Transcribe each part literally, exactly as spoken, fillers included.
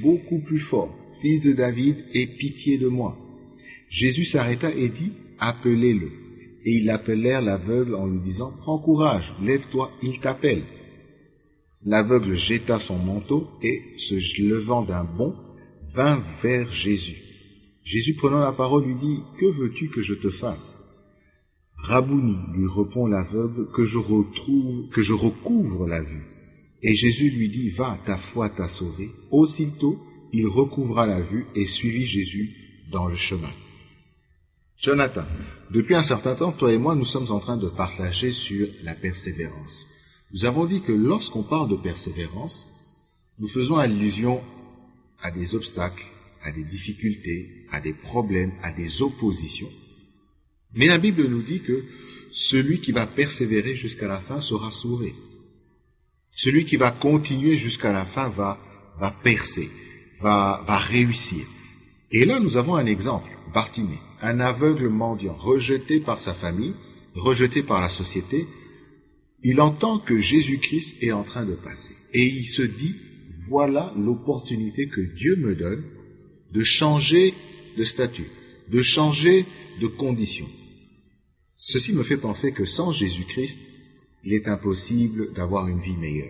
beaucoup plus fort. Fils de David, aie pitié de moi. Jésus s'arrêta et dit, appelez-le. Et ils appelèrent l'aveugle en lui disant, prends courage, lève-toi, il t'appelle. L'aveugle jeta son manteau et, se levant d'un bond, vint vers Jésus. Jésus prenant la parole lui dit, que veux-tu que je te fasse? Rabouni, lui répond l'aveugle, que je retrouve, que je recouvre la vue. Et Jésus lui dit, va, ta foi t'a sauvé. Aussitôt, il recouvra la vue et suivit Jésus dans le chemin. Jonathan, depuis un certain temps, toi et moi, nous sommes en train de partager sur la persévérance. Nous avons dit que lorsqu'on parle de persévérance, nous faisons allusion à des obstacles, à des difficultés, à des problèmes, à des oppositions. Mais la Bible nous dit que celui qui va persévérer jusqu'à la fin sera sauvé. Celui qui va continuer jusqu'à la fin va, va percer, va, va réussir. Et là, nous avons un exemple, Bartimée, un aveugle mendiant, rejeté par sa famille, rejeté par la société. Il entend que Jésus-Christ est en train de passer. Et il se dit, voilà l'opportunité que Dieu me donne de changer de statut, de changer de condition. Ceci me fait penser que sans Jésus-Christ, il est impossible d'avoir une vie meilleure.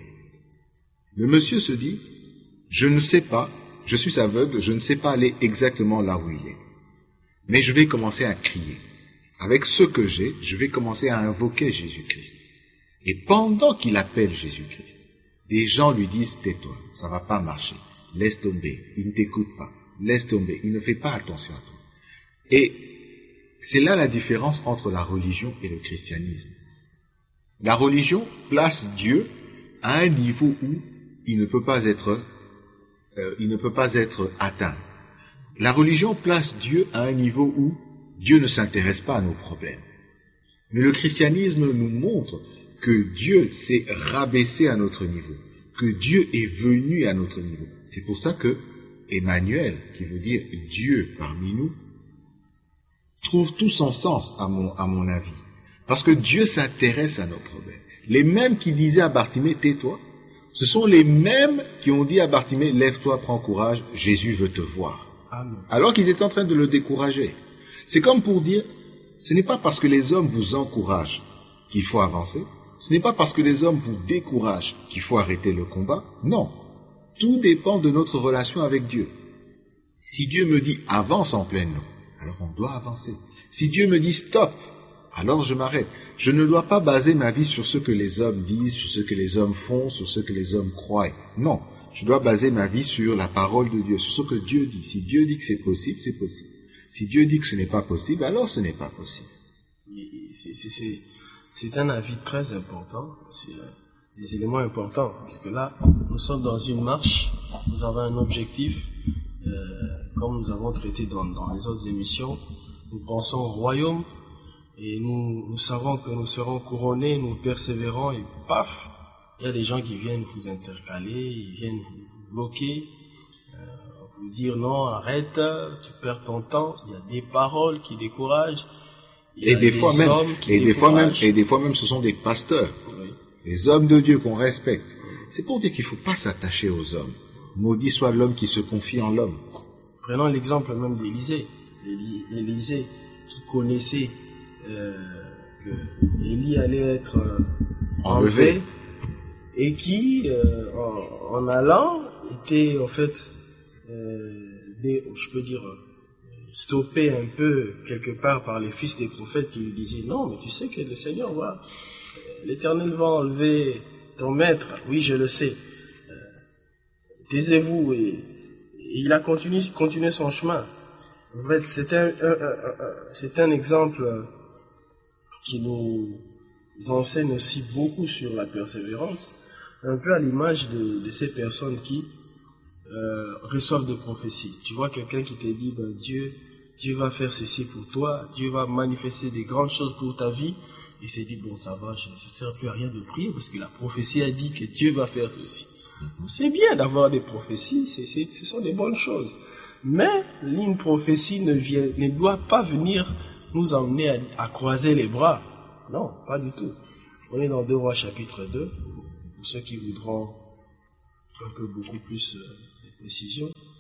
Le monsieur se dit, je ne sais pas, je suis aveugle, je ne sais pas aller exactement là où il est. Mais je vais commencer à crier. Avec ce que j'ai, je vais commencer à invoquer Jésus-Christ. Et pendant qu'il appelle Jésus-Christ, des gens lui disent, tais-toi, ça va pas marcher, laisse tomber, il ne t'écoute pas, laisse tomber, il ne fait pas attention à toi. Et c'est là la différence entre la religion et le christianisme. La religion place Dieu à un niveau où il ne peut pas être, euh, il ne peut pas être atteint. La religion place Dieu à un niveau où Dieu ne s'intéresse pas à nos problèmes. Mais le christianisme nous montre que Dieu s'est rabaissé à notre niveau, que Dieu est venu à notre niveau. C'est pour ça que Emmanuel, qui veut dire Dieu parmi nous, trouve tout son sens à mon, à mon avis. Parce que Dieu s'intéresse à nos problèmes. Les mêmes qui disaient à Bartimée, tais-toi, ce sont les mêmes qui ont dit à Bartimée, lève-toi, prends courage, Jésus veut te voir. Amen. Alors qu'ils étaient en train de le décourager. C'est comme pour dire, ce n'est pas parce que les hommes vous encouragent qu'il faut avancer, ce n'est pas parce que les hommes vous découragent qu'il faut arrêter le combat, non. Tout dépend de notre relation avec Dieu. Si Dieu me dit, avance en pleine eau, alors on doit avancer. Si Dieu me dit, stop, alors je m'arrête. Je ne dois pas baser ma vie sur ce que les hommes disent, sur ce que les hommes font, sur ce que les hommes croient. Non. Je dois baser ma vie sur la parole de Dieu, sur ce que Dieu dit. Si Dieu dit que c'est possible, c'est possible. Si Dieu dit que ce n'est pas possible, alors ce n'est pas possible. C'est un avis très important, c'est des éléments importants, parce que là, nous sommes dans une marche, nous avons un objectif, euh, comme nous avons traité dans, dans les autres émissions, nous pensons au royaume, et nous, nous savons que nous serons couronnés, nous persévérons, et paf, il y a des gens qui viennent vous intercaler, ils viennent vous bloquer, euh, vous dire non, arrête, tu perds ton temps. Il y a des paroles qui découragent. Et des, des fois même, et des fois même, et des fois même, ce sont des pasteurs, oui. Les hommes de Dieu qu'on respecte. C'est pour dire qu'il ne faut pas s'attacher aux hommes. Maudit soit l'homme qui se confie en l'homme. Prenons l'exemple même d'Élisée. Élisée qui connaissait euh, que Élie allait être euh, enlevé. enlevé. Et qui, euh, en, en allant, était en fait, euh, des, je peux dire, stoppé un peu quelque part par les fils des prophètes qui lui disaient, non, mais tu sais que le Seigneur va, l'Éternel va enlever ton maître. Oui, je le sais. Euh, taisez-vous. Et, et il a continué, continué son chemin. En fait, c'est un, un, un, un, c'est un exemple qui nous enseigne aussi beaucoup sur la persévérance. Un peu à l'image de, de ces personnes qui euh, reçoivent des prophéties. Tu vois quelqu'un qui te dit, ben, Dieu, Dieu va faire ceci pour toi, Dieu va manifester des grandes choses pour ta vie, et s'est dit, bon, ça va, je ne sert plus à rien de prier, parce que la prophétie a dit que Dieu va faire ceci. C'est bien d'avoir des prophéties, c'est, c'est, ce sont des bonnes choses. Mais une prophétie ne, vient, ne doit pas venir nous emmener à, à croiser les bras. Non, pas du tout. On est dans deux Rois chapitre deux. Pour ceux qui voudront un peu beaucoup plus de précision.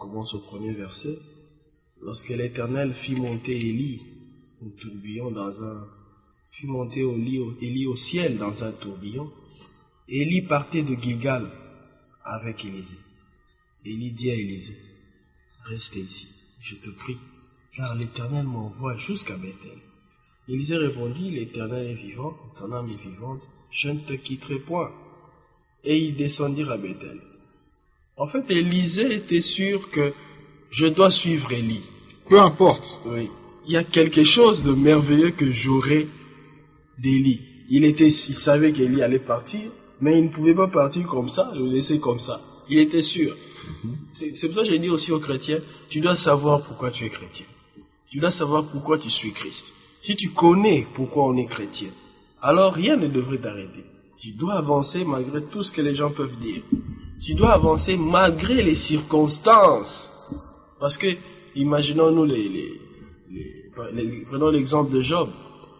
commence au premier verset. Lorsque l'Éternel fit monter Élie au tourbillon dans un... fit monter au lit, au, Élie au ciel dans un tourbillon, Élie partait de Gilgal avec Élisée. Élie dit à Élisée, reste ici, je te prie, car l'Éternel m'envoie jusqu'à Bethel. Élisée répondit, l'Éternel est vivant, ton âme est vivante, je ne te quitterai point. Et ils descendirent à Bethel. En fait, Élisée était sûr que je dois suivre Élie. Peu importe. Oui. Il y a quelque chose de merveilleux que j'aurai d'Élie. Il était, il savait qu'Élie allait partir, mais il ne pouvait pas partir comme ça, le laisser comme ça. Il était sûr. Mm-hmm. C'est, c'est pour ça que j'ai dit aussi aux chrétiens, tu dois savoir pourquoi tu es chrétien. Tu dois savoir pourquoi tu suis Christ. Si tu connais pourquoi on est chrétien, alors rien ne devrait t'arrêter. Tu dois avancer malgré tout ce que les gens peuvent dire. Tu dois avancer malgré les circonstances. Parce que, imaginons-nous les, les, les, les prenons l'exemple de Job.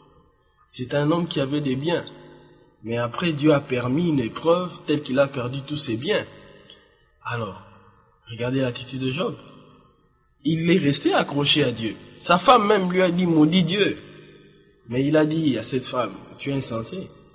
C'est un homme qui avait des biens. Mais après, Dieu a permis une épreuve telle qu'il a perdu tous ses biens. Alors, regardez l'attitude de Job. Il est resté accroché à Dieu. Sa femme même lui a dit, maudit Dieu. Mais il a dit à cette femme, tu es insensé.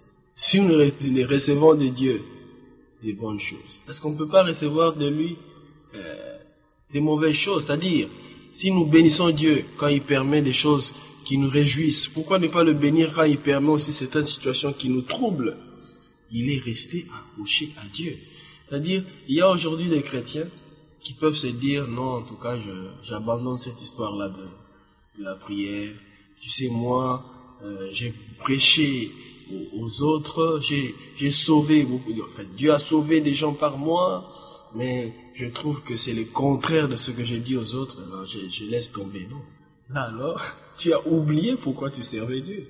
Si nous recevons de Dieu des bonnes choses, est-ce qu'on ne peut pas recevoir de lui euh, des mauvaises choses? C'est-à-dire, si nous bénissons Dieu quand il permet des choses qui nous réjouissent, pourquoi ne pas le bénir quand il permet aussi certaines situations qui nous troublent? Il est resté accroché à Dieu. C'est-à-dire, il y a aujourd'hui des chrétiens qui peuvent se dire, non, en tout cas, je, j'abandonne cette histoire-là de, de la prière. Tu sais, moi, euh, j'ai prêché aux, aux autres, j'ai, j'ai sauvé beaucoup, en fait, Dieu a sauvé des gens par moi, mais je trouve que c'est le contraire de ce que j'ai dit aux autres, alors je, je laisse tomber, non. Là, alors, tu as oublié pourquoi tu servais Dieu.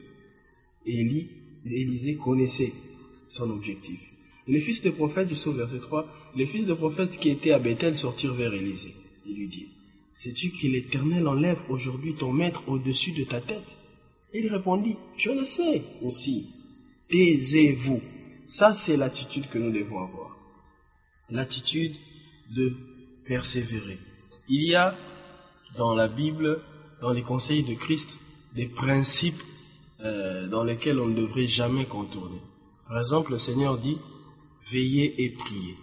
Élie, Élisée connaissait son objectif. Les fils des prophètes, je sauve verset trois, les fils des prophètes qui étaient à Bethel sortirent vers Élisée et lui dirent, sais-tu que l'Éternel enlève aujourd'hui ton maître au-dessus de ta tête? Et il répondit, je le sais aussi, taisez-vous. Ça, c'est l'attitude que nous devons avoir. L'attitude de persévérer. Il y a dans la Bible, dans les conseils de Christ, des principes euh, dans lesquels on ne devrait jamais contourner. Par exemple, le Seigneur dit, veillez et priez.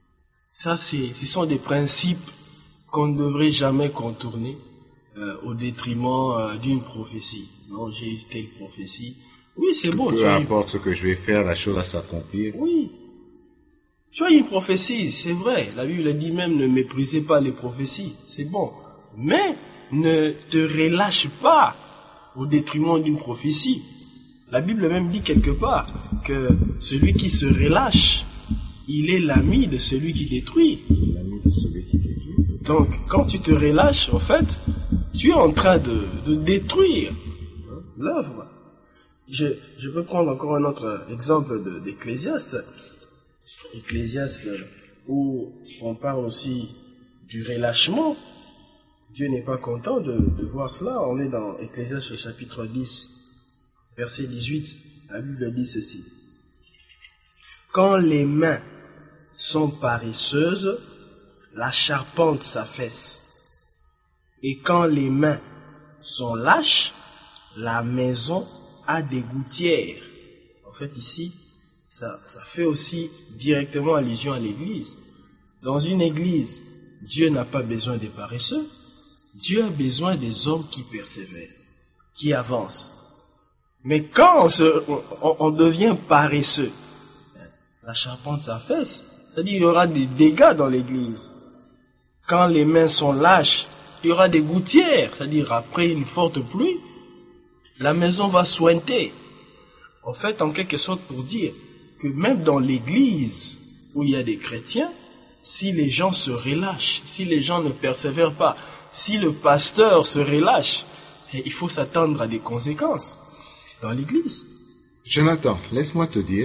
Ça, c'est, ce sont des principes qu'on ne devrait jamais contourner euh, au détriment euh, d'une prophétie. Non, j'ai eu telle prophétie. Oui, c'est bon. Peu importe ce que je vais faire, la chose va s'accomplir. Oui. Tu as une prophétie, c'est vrai. La Bible dit même, ne méprisez pas les prophéties. C'est bon. Mais ne te relâche pas au détriment d'une prophétie. La Bible même dit quelque part que celui qui se relâche, il est l'ami de celui qui détruit. L'ami de celui qui détruit. Donc, quand tu te relâches, en fait, tu es en train de, de détruire l'œuvre. Je, je peux prendre encore un autre exemple de, d'Ecclésiaste. Ecclésiaste, où on parle aussi du relâchement. Dieu n'est pas content de, de voir cela. On est dans Ecclésiaste chapitre dix, verset dix-huit. La Bible dit ceci. Quand les mains sont paresseuses, la charpente s'affaisse. Et quand les mains sont lâches, la maison a des gouttières. En fait, ici, ça, ça fait aussi directement allusion à l'église. Dans une église, Dieu n'a pas besoin des paresseux. Dieu a besoin des hommes qui persévèrent, qui avancent. Mais quand on, se, on, on devient paresseux, la charpente s'affaisse. C'est-à-dire qu'il y aura des dégâts dans l'église. Quand les mains sont lâches, il y aura des gouttières. C'est-à-dire après une forte pluie, la maison va sointer. En fait, en quelque sorte pour dire que même dans l'église où il y a des chrétiens, si les gens se relâchent, si les gens ne persévèrent pas, si le pasteur se relâche, il faut s'attendre à des conséquences dans l'église. Jonathan, laisse-moi te dire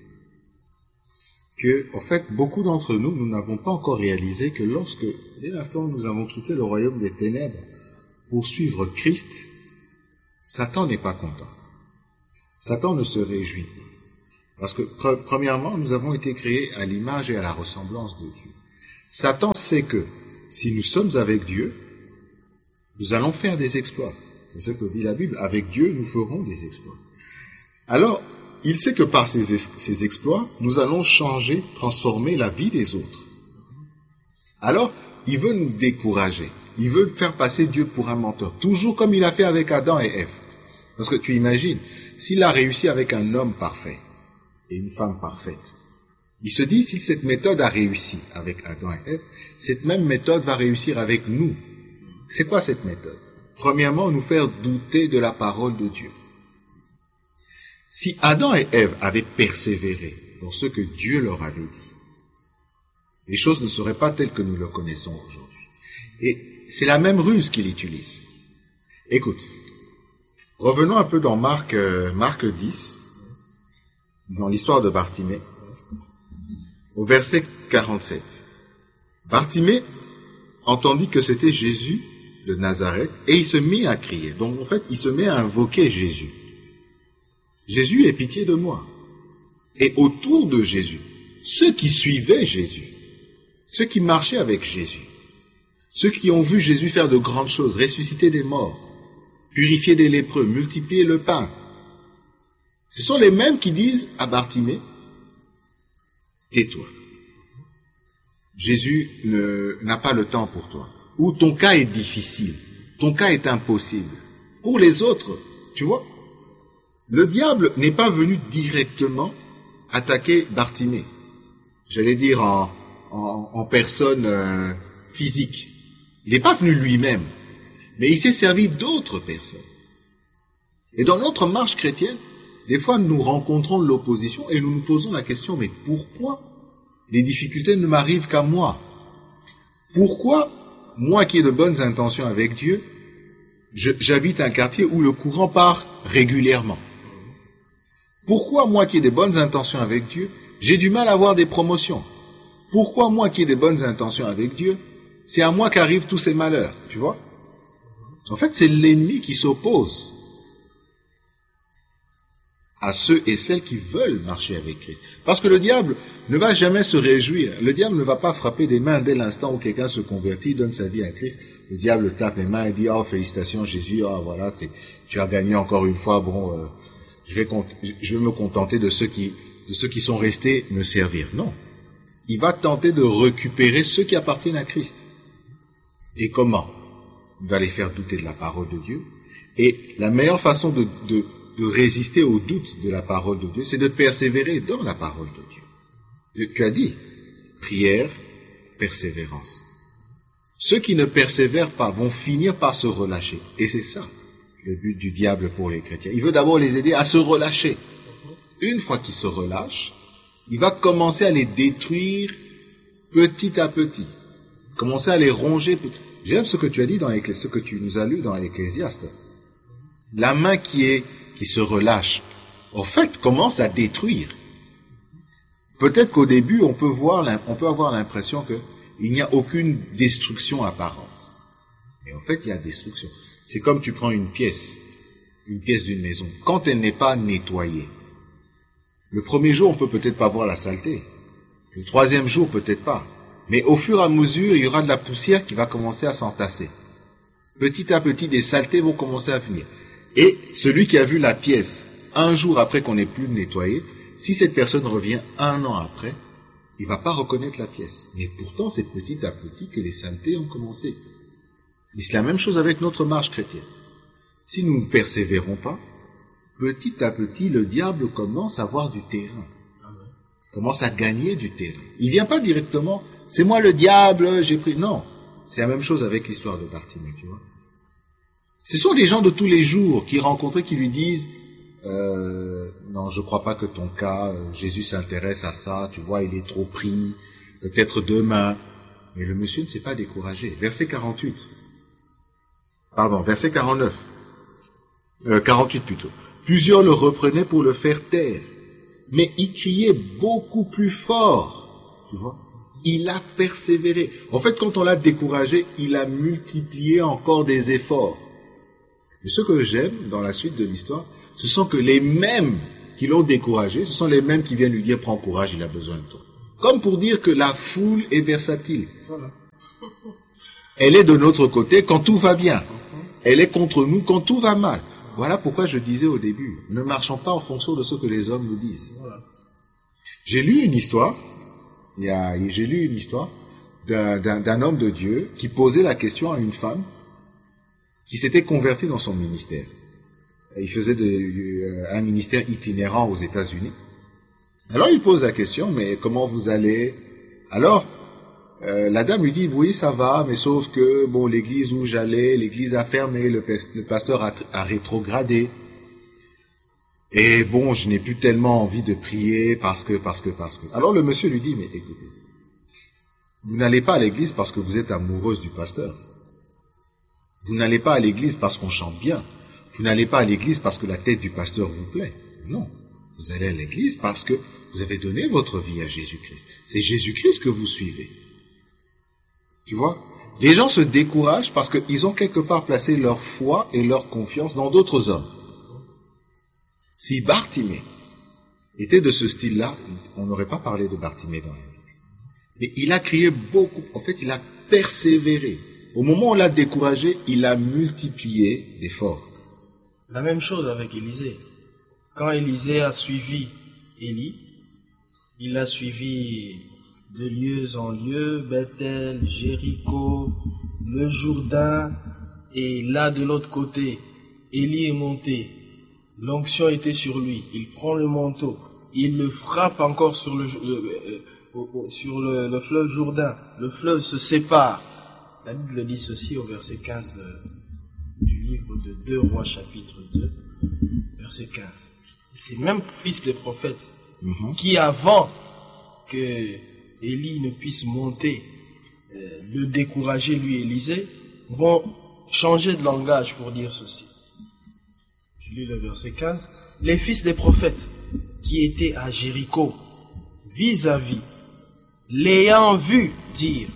que, en fait, beaucoup d'entre nous, nous n'avons pas encore réalisé que lorsque, dès l'instant où nous avons quitté le royaume des ténèbres pour suivre Christ, Satan n'est pas content. Satan ne se réjouit pas. Parce que, premièrement, nous avons été créés à l'image et à la ressemblance de Dieu. Satan sait que si nous sommes avec Dieu, nous allons faire des exploits. C'est ce que dit la Bible. Avec Dieu, nous ferons des exploits. Alors, il sait que par ces, ces exploits, nous allons changer, transformer la vie des autres. Alors, il veut nous décourager. Il veut faire passer Dieu pour un menteur. Toujours comme il a fait avec Adam et Ève. Parce que tu imagines, s'il a réussi avec un homme parfait et une femme parfaite, il se dit, si cette méthode a réussi avec Adam et Ève, cette même méthode va réussir avec nous. C'est quoi cette méthode? Premièrement, nous faire douter de la parole de Dieu. Si Adam et Ève avaient persévéré dans ce que Dieu leur avait dit, les choses ne seraient pas telles que nous le connaissons aujourd'hui. Et c'est la même ruse qu'il utilise. Écoute, revenons un peu dans Marc, euh, Marc dix, dans l'histoire de Bartimée, au verset quarante-sept. Bartimée entendit que c'était Jésus de Nazareth et il se mit à crier. Donc en fait, il se met à invoquer Jésus. Jésus, aie pitié de moi. Et autour de Jésus, ceux qui suivaient Jésus, ceux qui marchaient avec Jésus, ceux qui ont vu Jésus faire de grandes choses, ressusciter des morts, purifier des lépreux, multiplier le pain, ce sont les mêmes qui disent à Bartimée, tais-toi. Jésus ne, n'a pas le temps pour toi. Ou ton cas est difficile, ton cas est impossible. Pour les autres, tu vois, le diable n'est pas venu directement attaquer Bartimée. J'allais dire en, en, en personne euh, physique. Il n'est pas venu lui-même, mais il s'est servi d'autres personnes. Et dans notre marche chrétienne, des fois nous rencontrons l'opposition et nous nous posons la question, mais pourquoi les difficultés ne m'arrivent qu'à moi? Pourquoi, moi qui ai de bonnes intentions avec Dieu, je, j'habite un quartier où le courant part régulièrement? Pourquoi, moi qui ai des bonnes intentions avec Dieu, j'ai du mal à avoir des promotions? Pourquoi, moi qui ai des bonnes intentions avec Dieu, c'est à moi qu'arrivent tous ces malheurs, tu vois? En fait, c'est l'ennemi qui s'oppose à ceux et celles qui veulent marcher avec Christ. Parce que le diable ne va jamais se réjouir. Le diable ne va pas frapper des mains dès l'instant où quelqu'un se convertit, donne sa vie à Christ. Le diable tape les mains et dit « Oh, félicitations Jésus, oh, voilà, tu as gagné encore une fois, bon, euh, je, vais je vais me contenter de ceux, qui, de ceux qui sont restés me servir. » Non. Il va tenter de récupérer ceux qui appartiennent à Christ. Et comment? Il va les faire douter de la parole de Dieu. Et la meilleure façon de, de, de résister aux doutes de la parole de Dieu, c'est de persévérer dans la parole de Dieu. Tu as dit, prière, persévérance. Ceux qui ne persévèrent pas vont finir par se relâcher. Et c'est ça, le but du diable pour les chrétiens. Il veut d'abord les aider à se relâcher. Une fois qu'ils se relâchent, il va commencer à les détruire petit à petit. Commencer à les ronger. J'aime ce que tu as dit dans ce que tu nous as lu dans l'Ecclésiaste. La main qui est, qui se relâche, en fait, commence à détruire. Peut-être qu'au début, on peut voir, on peut avoir l'impression qu'il n'y a aucune destruction apparente. Mais en fait, il y a destruction. C'est comme tu prends une pièce, une pièce d'une maison. Quand elle n'est pas nettoyée, le premier jour, on peut peut-être pas voir la saleté. Le troisième jour, peut-être pas. Mais au fur et à mesure, il y aura de la poussière qui va commencer à s'entasser. Petit à petit, des saletés vont commencer à venir. Et celui qui a vu la pièce un jour après qu'on n'ait plus nettoyé, si cette personne revient un an après, il ne va pas reconnaître la pièce. Mais pourtant, c'est petit à petit que les saletés ont commencé. Et c'est la même chose avec notre marche chrétienne. Si nous ne persévérons pas, petit à petit, le diable commence à avoir du terrain. Commence à gagner du terrain. Il ne vient pas directement, c'est moi le diable, j'ai pris... Non, c'est la même chose avec l'histoire de Bartimée, tu vois. Ce sont des gens de tous les jours qui rencontraient, qui lui disent euh, « Non, je ne crois pas que ton cas, euh, Jésus s'intéresse à ça, tu vois, il est trop pris, peut-être demain. » Mais le monsieur ne s'est pas découragé. Verset quarante-huit. Pardon, verset quarante-neuf. Euh, quarante-huit plutôt. Plusieurs le reprenaient pour le faire taire. Mais il criait beaucoup plus fort. Tu vois? Il a persévéré. En fait, quand on l'a découragé, il a multiplié encore des efforts. Et ce que j'aime dans la suite de l'histoire, ce sont que les mêmes qui l'ont découragé, ce sont les mêmes qui viennent lui dire « Prends courage, il a besoin de toi ». Comme pour dire que la foule est versatile. Voilà. Elle est de notre côté quand tout va bien. Elle est contre nous quand tout va mal. Voilà pourquoi je disais au début, ne marchons pas en fonction de ce que les hommes nous disent. Voilà. J'ai lu une histoire, il y a, j'ai lu une histoire d'un, d'un, d'un homme de Dieu qui posait la question à une femme qui s'était convertie dans son ministère. Il faisait de, euh, un ministère itinérant aux États-Unis. Alors il pose la question, mais comment vous allez? Alors, euh, la dame lui dit, oui, ça va, mais sauf que, bon, l'église où j'allais, l'église a fermé, le, le pasteur a, a rétrogradé. Et bon, je n'ai plus tellement envie de prier parce que, parce que, parce que. Alors le monsieur lui dit, mais écoutez, vous n'allez pas à l'église parce que vous êtes amoureuse du pasteur. Vous n'allez pas à l'église parce qu'on chante bien. Vous n'allez pas à l'église parce que la tête du pasteur vous plaît. Non. Vous allez à l'église parce que vous avez donné votre vie à Jésus-Christ. C'est Jésus-Christ que vous suivez. Tu vois? Les gens se découragent parce qu'ils ont quelque part placé leur foi et leur confiance dans d'autres hommes. Si Bartimée était de ce style-là, on n'aurait pas parlé de Bartimée dans la Bible. Mais il a crié beaucoup. En fait, il a persévéré. Au moment où on l'a découragé, il a multiplié l'effort. La même chose avec Élisée. Quand Élisée a suivi Élie, il l'a suivi de lieu en lieu, Bethel, Jéricho, le Jourdain, et là de l'autre côté, Élie est monté. L'onction était sur lui. Il prend le manteau, il le frappe encore sur le, le, le, sur le, le fleuve Jourdain. Le fleuve se sépare. La Bible dit ceci au verset quinze de, du livre de deux Rois chapitre deux, verset quinze. C'est même fils des prophètes mm-hmm. qui, avant que Élie ne puisse monter, euh, le décourager, lui Élisée, vont changer de langage pour dire ceci. Je lis le verset quinze. Les fils des prophètes qui étaient à Jéricho, vis-à-vis, l'ayant vu dire,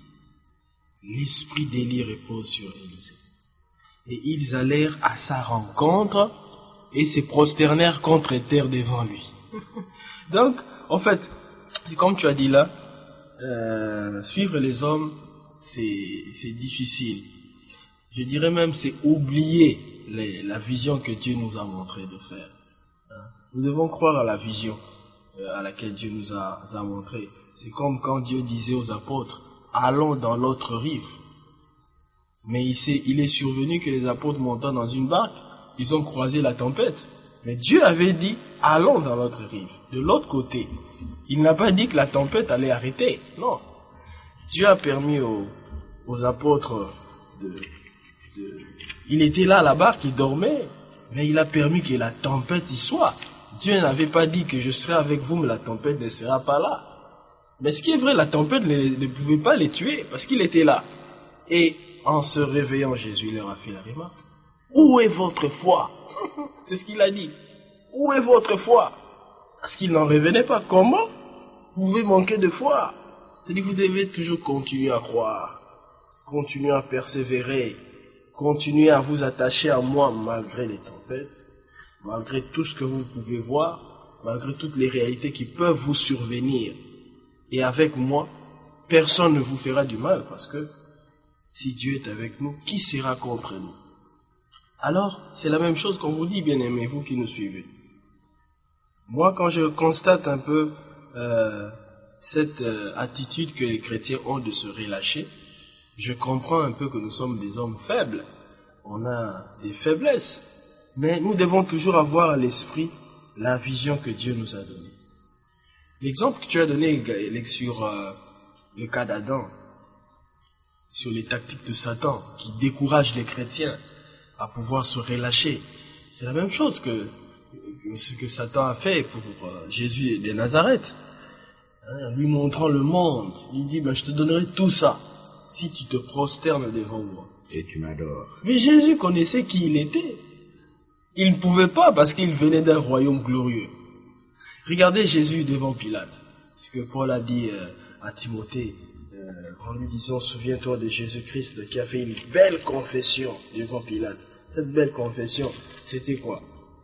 l'esprit d'Élie repose sur Élisée. Et ils allèrent à sa rencontre et se prosternèrent contre terre devant lui. Donc, en fait, comme tu as dit là, euh, suivre les hommes, c'est, c'est difficile. Je dirais même c'est oublier les, la vision que Dieu nous a montré de faire. Hein? Nous devons croire à la vision euh, à laquelle Dieu nous a, a montré. C'est comme quand Dieu disait aux apôtres, allons dans l'autre rive. Mais il, s'est, il est survenu que les apôtres montant dans une barque, ils ont croisé la tempête. Mais Dieu avait dit, allons dans l'autre rive, de l'autre côté. Il n'a pas dit que la tempête allait arrêter. Non. Dieu a permis aux, aux apôtres de, de... Il était là à la barque, il dormait, mais il a permis que la tempête y soit. Dieu n'avait pas dit que je serai avec vous, mais la tempête ne sera pas là. Mais ce qui est vrai, la tempête ne, ne pouvait pas les tuer, parce qu'il était là. Et en se réveillant, Jésus leur a fait la remarque. Où est votre foi? C'est ce qu'il a dit. Où est votre foi? Parce qu'il n'en revenait pas. Comment vous pouvez manquer de foi? C'est-à-dire que vous devez toujours continuer à croire, continuer à persévérer, continuer à vous attacher à moi malgré les tempêtes, malgré tout ce que vous pouvez voir, malgré toutes les réalités qui peuvent vous survenir. Et avec moi, personne ne vous fera du mal, parce que si Dieu est avec nous, qui sera contre nous? Alors, c'est la même chose qu'on vous dit, bien-aimés, vous qui nous suivez. Moi, quand je constate un peu euh, cette euh, attitude que les chrétiens ont de se relâcher, je comprends un peu que nous sommes des hommes faibles. On a des faiblesses. Mais nous devons toujours avoir à l'esprit la vision que Dieu nous a donnée. L'exemple que tu as donné sur euh, le cas d'Adam, sur les tactiques de Satan qui découragent les chrétiens à pouvoir se relâcher, c'est la même chose que ce que Satan a fait pour euh, Jésus de Nazareth. Hein, lui montrant le monde, il dit, ben, je te donnerai tout ça si tu te prosternes devant moi. Et tu m'adores. Mais Jésus connaissait qui il était. Il ne pouvait pas parce qu'il venait d'un royaume glorieux. Regardez Jésus devant Pilate. Ce que Paul a dit euh, à Timothée, euh, en lui disant, souviens-toi de Jésus-Christ qui a fait une belle confession devant Pilate. Cette belle confession, c'était quoi?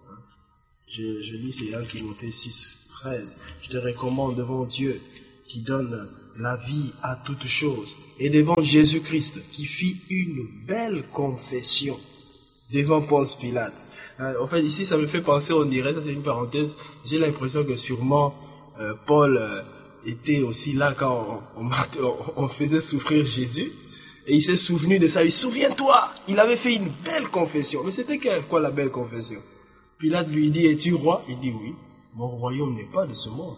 Je, je lis, c'est un Timothée six, treize. Je te recommande devant Dieu qui donne la vie à toutes choses et devant Jésus-Christ, qui fit une belle confession devant Ponce Pilate. En fait, ici, ça me fait penser, on dirait, ça c'est une parenthèse, j'ai l'impression que sûrement euh, Paul euh, était aussi là quand on, on, on faisait souffrir Jésus, et il s'est souvenu de ça. Il dit, souviens-toi, il avait fait une belle confession. Mais c'était quoi la belle confession? Pilate lui dit, es-tu roi? Il dit, oui, mon royaume n'est pas de ce monde.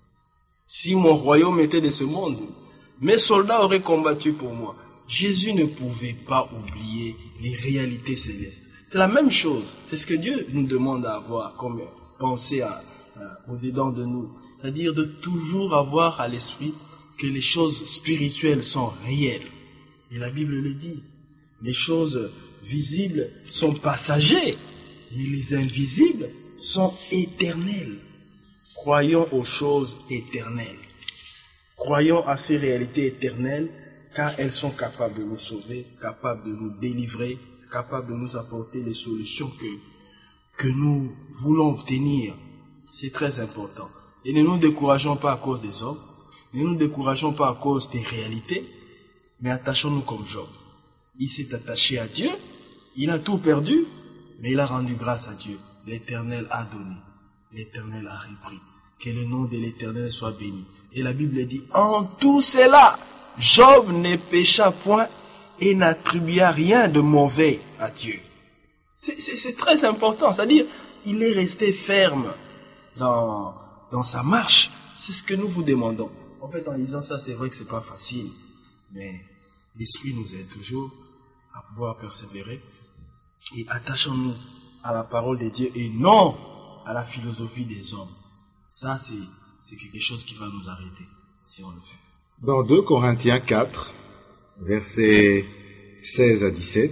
Si mon royaume était de ce monde, mes soldats auraient combattu pour moi. Jésus ne pouvait pas oublier les réalités célestes. C'est la même chose. C'est ce que Dieu nous demande à avoir comme pensée à, à, au-dedans de nous. C'est-à-dire de toujours avoir à l'esprit que les choses spirituelles sont réelles. Et la Bible le dit. Les choses visibles sont passagères, mais les invisibles sont éternelles. Croyons aux choses éternelles. Croyons à ces réalités éternelles, car elles sont capables de nous sauver, capables de nous délivrer, capables de nous apporter les solutions que, que nous voulons obtenir. C'est très important. Et ne nous décourageons pas à cause des hommes, ne nous décourageons pas à cause des réalités, mais attachons-nous comme Job. Il s'est attaché à Dieu, il a tout perdu, mais il a rendu grâce à Dieu. L'Éternel a donné, l'Éternel a repris. Que le nom de l'Éternel soit béni. Et la Bible dit, en tout cela, Job ne pécha point et n'attribua rien de mauvais à Dieu. C'est, c'est, c'est très important, c'est-à-dire, il est resté ferme dans, dans sa marche. C'est ce que nous vous demandons. En fait, en disant ça, c'est vrai que c'est pas facile, mais l'Esprit nous aide toujours à pouvoir persévérer et attachons-nous à la parole de Dieu et non à la philosophie des hommes. Ça, c'est, c'est quelque chose qui va nous arrêter si on le fait. Dans deux Corinthiens quatre, versets seize à dix-sept,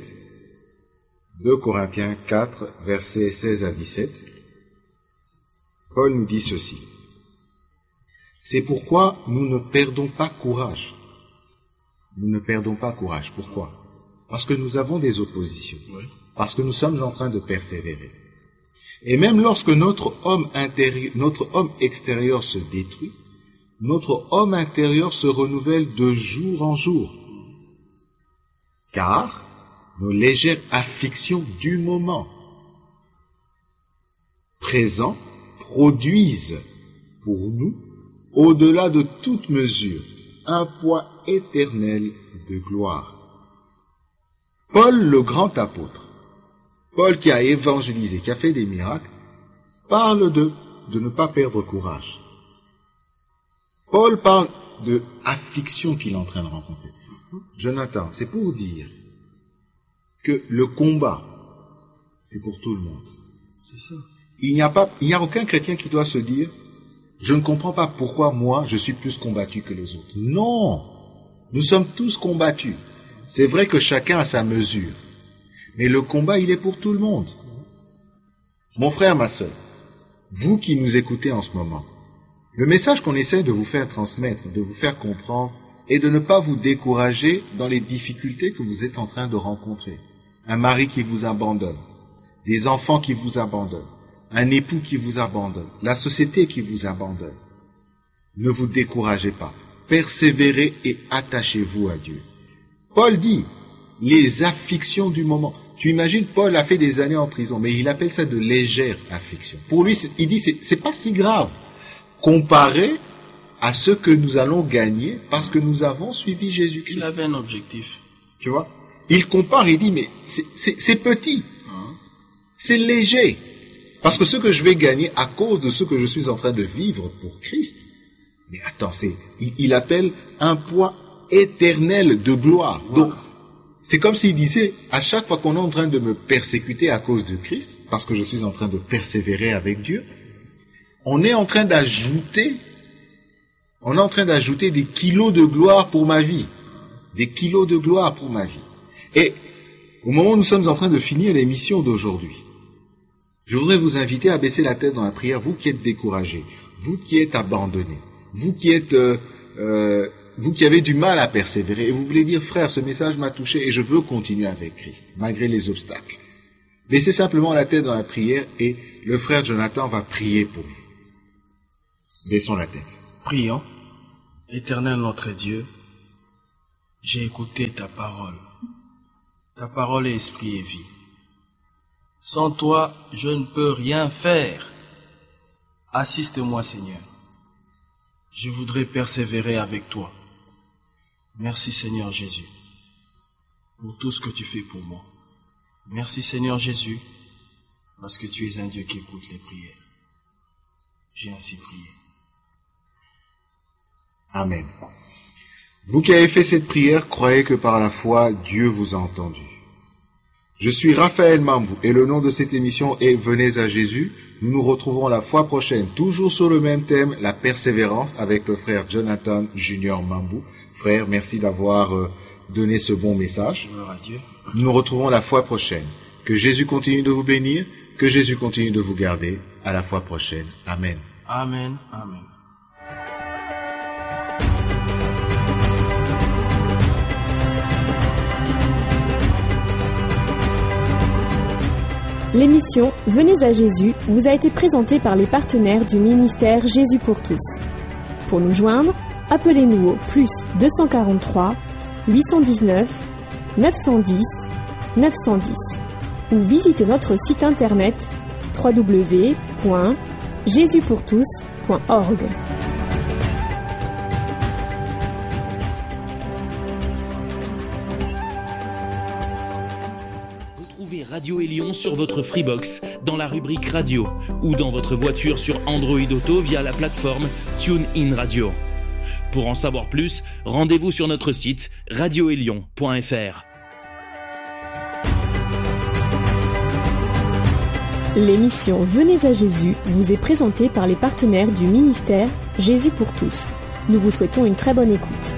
deux Corinthiens quatre, versets seize à dix-sept, Paul nous dit ceci. C'est pourquoi nous ne perdons pas courage. Nous ne perdons pas courage. Pourquoi? Parce que nous avons des oppositions. Oui. Parce que nous sommes en train de persévérer. Et même lorsque notre homme intérieur, notre homme extérieur se détruit, notre homme intérieur se renouvelle de jour en jour. Car nos légères afflictions du moment présent produisent pour nous, au-delà de toute mesure, un poids éternel de gloire. Paul, le grand apôtre, Paul qui a évangélisé, qui a fait des miracles, parle de, de ne pas perdre courage. Paul parle de affliction qu'il est en train de rencontrer. Jonathan, c'est pour dire que le combat, c'est pour tout le monde. C'est ça. Il n'y a pas, il n'y a aucun chrétien qui doit se dire, je ne comprends pas pourquoi moi je suis plus combattu que les autres. Non, nous sommes tous combattus. C'est vrai que chacun a sa mesure. Mais le combat, il est pour tout le monde. Mon frère, ma sœur, vous qui nous écoutez en ce moment, le message qu'on essaie de vous faire transmettre, de vous faire comprendre, est de ne pas vous décourager dans les difficultés que vous êtes en train de rencontrer. Un mari qui vous abandonne, des enfants qui vous abandonnent, un époux qui vous abandonne, la société qui vous abandonne. Ne vous découragez pas. Persévérez et attachez-vous à Dieu. Paul dit, les afflictions du moment. Tu imagines, Paul a fait des années en prison, mais il appelle ça de légères afflictions. Pour lui, il dit, c'est, c'est pas si grave, comparé à ce que nous allons gagner parce que nous avons suivi Jésus-Christ. Il avait un objectif. Tu vois? Il compare, il dit, mais c'est, c'est, c'est petit, hein? C'est léger. Parce que ce que je vais gagner à cause de ce que je suis en train de vivre pour Christ, mais attends, c'est, il, il appelle un poids éternel de gloire. Voilà. Donc, c'est comme s'il disait, à chaque fois qu'on est en train de me persécuter à cause de Christ, parce que je suis en train de persévérer avec Dieu, on est en train d'ajouter, on est en train d'ajouter des kilos de gloire pour ma vie. Des kilos de gloire pour ma vie. Et, au moment où nous sommes en train de finir l'émission d'aujourd'hui, je voudrais vous inviter à baisser la tête dans la prière, vous qui êtes découragés, vous qui êtes abandonnés, vous qui êtes, euh, euh, vous qui avez du mal à persévérer, et vous voulez dire, frère, ce message m'a touché et je veux continuer avec Christ, malgré les obstacles. Baissez simplement la tête dans la prière et le frère Jonathan va prier pour vous. Baissons la tête. Prions. Éternel notre Dieu, J'ai écouté ta parole. Ta parole est esprit et vie. Sans toi, je ne peux rien faire. Assiste-moi, Seigneur. Je voudrais persévérer avec toi. Merci, Seigneur Jésus, pour tout ce que tu fais pour moi. Merci, Seigneur Jésus, parce que tu es un Dieu qui écoute les prières. J'ai ainsi prié. Amen. Vous qui avez fait cette prière, croyez que par la foi, Dieu vous a entendu. Je suis Raphaël Mambou et le nom de cette émission est Venez à Jésus. Nous nous retrouvons la fois prochaine, toujours sur le même thème, la persévérance, avec le frère Jonathan Junior Mambou. Frère, merci d'avoir euh, donné ce bon message. Gloire à Dieu. Nous nous retrouvons la fois prochaine. Que Jésus continue de vous bénir, que Jésus continue de vous garder. À la fois prochaine. Amen. Amen. Amen. L'émission Venez à Jésus vous a été présentée par les partenaires du ministère Jésus pour tous. Pour nous joindre, appelez-nous au plus deux cent quarante-trois, huit cent dix-neuf, neuf cent dix, neuf cent dix ou visitez notre site internet w w w point jésus pour tous point org. Radio Élion sur votre Freebox, dans la rubrique radio, ou dans votre voiture sur Android Auto via la plateforme TuneIn Radio. Pour en savoir plus, rendez-vous sur notre site radio élion point f r. L'émission Venez à Jésus vous est présentée par les partenaires du ministère Jésus pour tous. Nous vous souhaitons une très bonne écoute.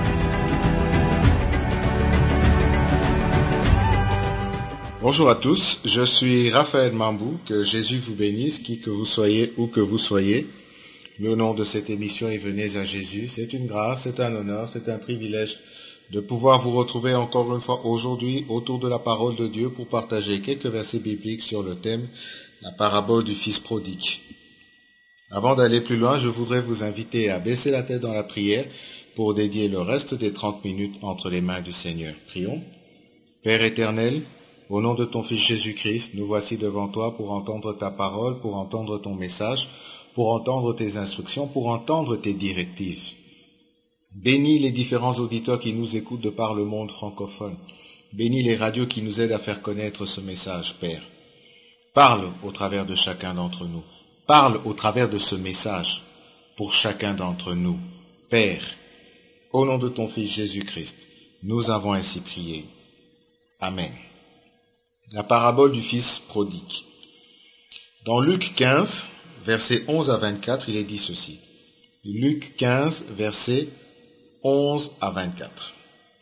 Bonjour à tous, je suis Raphaël Mambou, que Jésus vous bénisse, qui que vous soyez, où que vous soyez. Mais au nom de cette émission et Venez à Jésus, c'est une grâce, c'est un honneur, c'est un privilège de pouvoir vous retrouver encore une fois aujourd'hui autour de la parole de Dieu pour partager quelques versets bibliques sur le thème, la parabole du Fils prodigue. Avant d'aller plus loin, je voudrais vous inviter à baisser la tête dans la prière pour dédier le reste des trente minutes entre les mains du Seigneur. Prions. Père éternel, au nom de ton Fils Jésus-Christ, nous voici devant toi pour entendre ta parole, pour entendre ton message, pour entendre tes instructions, pour entendre tes directives. Bénis les différents auditeurs qui nous écoutent de par le monde francophone. Bénis les radios qui nous aident à faire connaître ce message, Père. Parle au travers de chacun d'entre nous. Parle au travers de ce message pour chacun d'entre nous. Père, au nom de ton Fils Jésus-Christ, nous avons ainsi prié. Amen. La parabole du Fils prodigue. Dans Luc quinze, versets onze à vingt-quatre, il est dit ceci. Luc quinze, versets onze à vingt-quatre.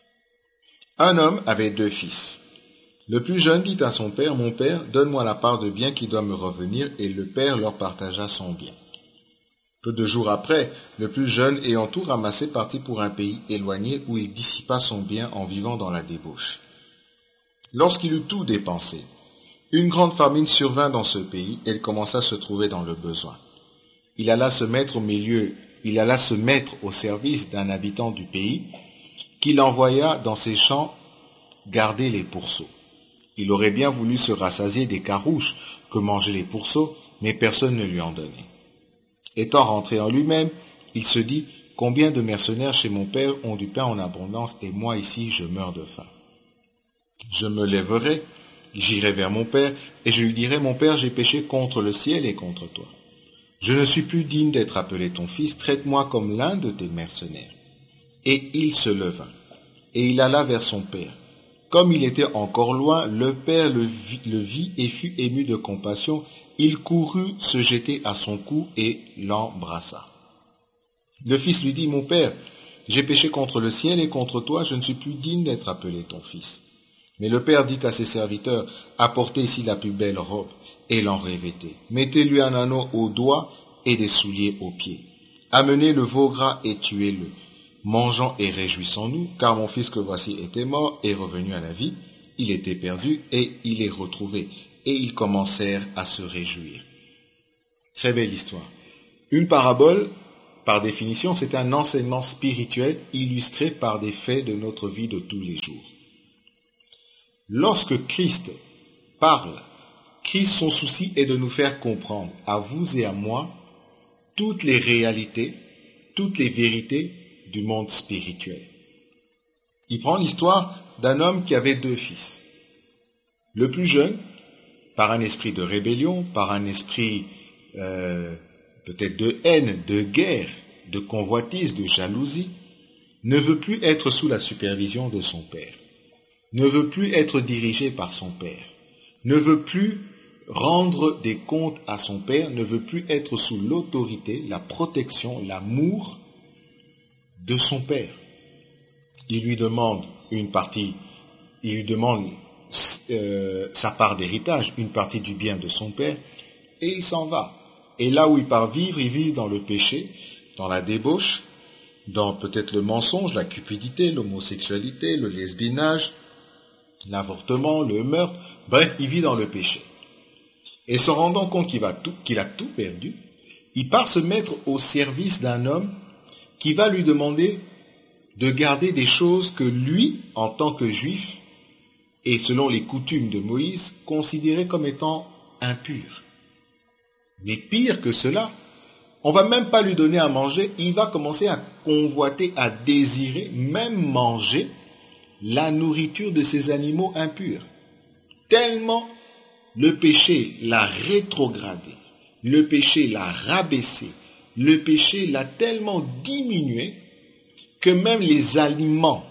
Un homme avait deux fils. Le plus jeune dit à son père, « Mon père, donne-moi la part de bien qui doit me revenir. » Et le père leur partagea son bien. Peu de jours après, le plus jeune, ayant tout ramassé, partit pour un pays éloigné où il dissipa son bien en vivant dans la débauche. Lorsqu'il eut tout dépensé, une grande famine survint dans ce pays et il commença à se trouver dans le besoin. Il alla se mettre au milieu, il alla se mettre au service d'un habitant du pays qu'il envoya dans ses champs garder les pourceaux. Il aurait bien voulu se rassasier des carouches que mangeaient les pourceaux, mais personne ne lui en donnait. Étant rentré en lui-même, il se dit « Combien de mercenaires chez mon père ont du pain en abondance et moi ici je meurs de faim. Je me lèverai, j'irai vers mon père, et je lui dirai, mon père, j'ai péché contre le ciel et contre toi. Je ne suis plus digne d'être appelé ton fils, traite-moi comme l'un de tes mercenaires. Et il se leva, et il alla vers son père. Comme il était encore loin, le père le vit, le vit et fut ému de compassion. Il courut se jeter à son cou et l'embrassa. Le fils lui dit, mon père, j'ai péché contre le ciel et contre toi, je ne suis plus digne d'être appelé ton fils. Mais le père dit à ses serviteurs, apportez ici la plus belle robe et l'en revêtez. Mettez-lui un anneau au doigt et des souliers aux pieds. Amenez le veau gras et tuez-le. Mangeons et réjouissons-nous, car mon fils que voici était mort et revenu à la vie. Il était perdu et il est retrouvé. Et ils commencèrent à se réjouir. Très belle histoire. Une parabole par définition, c'est un enseignement spirituel illustré par des faits de notre vie de tous les jours. Lorsque Christ parle, Christ, son souci est de nous faire comprendre, à vous et à moi, toutes les réalités, toutes les vérités du monde spirituel. Il prend l'histoire d'un homme qui avait deux fils. Le plus jeune, par un esprit de rébellion, par un esprit euh, peut-être de haine, de guerre, de convoitise, de jalousie, ne veut plus être sous la supervision de son père, ne veut plus être dirigé par son père, ne veut plus rendre des comptes à son père, ne veut plus être sous l'autorité, la protection, l'amour de son père. Il lui demande une partie, il lui demande euh, sa part d'héritage, une partie du bien de son père, et il s'en va. Et là où il part vivre, il vit dans le péché, dans la débauche, dans peut-être le mensonge, la cupidité, l'homosexualité, le lesbiennage, l'avortement, le meurtre, bref, il vit dans le péché. Et se rendant compte qu'il va tout, qu'il a tout perdu, il part se mettre au service d'un homme qui va lui demander de garder des choses que lui, en tant que juif, et selon les coutumes de Moïse, considérait comme étant impures. Mais pire que cela, on va même pas lui donner à manger, il va commencer à convoiter, à désirer, même manger la nourriture de ces animaux impurs. Tellement le péché l'a rétrogradé, le péché l'a rabaissé, le péché l'a tellement diminué que même les aliments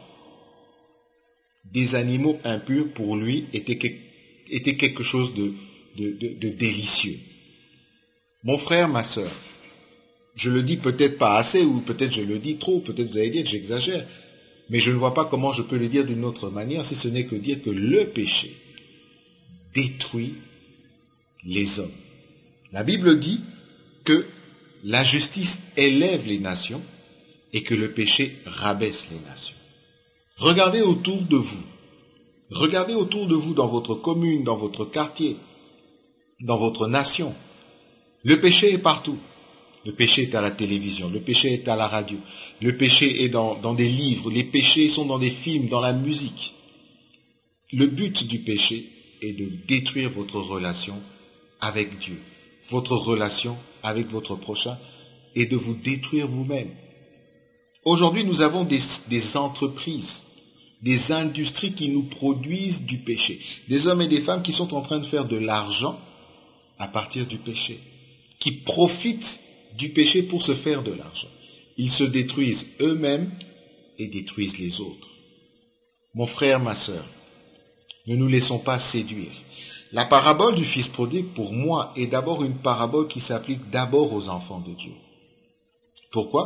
des animaux impurs pour lui étaient, étaient quelque chose de, de, de, de délicieux. Mon frère, ma sœur, je le dis peut-être pas assez ou peut-être je le dis trop, peut-être vous allez dire que j'exagère, mais je ne vois pas comment je peux le dire d'une autre manière si ce n'est que dire que le péché détruit les hommes. La Bible dit que la justice élève les nations et que le péché rabaisse les nations. Regardez autour de vous. Regardez autour de vous dans votre commune, dans votre quartier, dans votre nation. Le péché est partout. Le péché est à la télévision, le péché est à la radio, le péché est dans, dans des livres, les péchés sont dans des films, dans la musique. Le but du péché est de détruire votre relation avec Dieu, votre relation avec votre prochain et de vous détruire vous-même. Aujourd'hui, nous avons des, des entreprises, des industries qui nous produisent du péché, des hommes et des femmes qui sont en train de faire de l'argent à partir du péché, qui profitent du péché pour se faire de l'argent. Ils se détruisent eux-mêmes et détruisent les autres. Mon frère, ma sœur, ne nous laissons pas séduire. La parabole du fils prodigue, pour moi, est d'abord une parabole qui s'applique d'abord aux enfants de Dieu. Pourquoi ?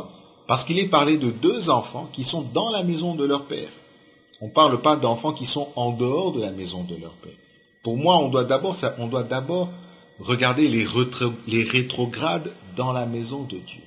Parce qu'il est parlé de deux enfants qui sont dans la maison de leur père. On ne parle pas d'enfants qui sont en dehors de la maison de leur père. Pour moi, on doit d'abord, on doit d'abord regarder les, retro, les rétrogrades dans la maison de Dieu.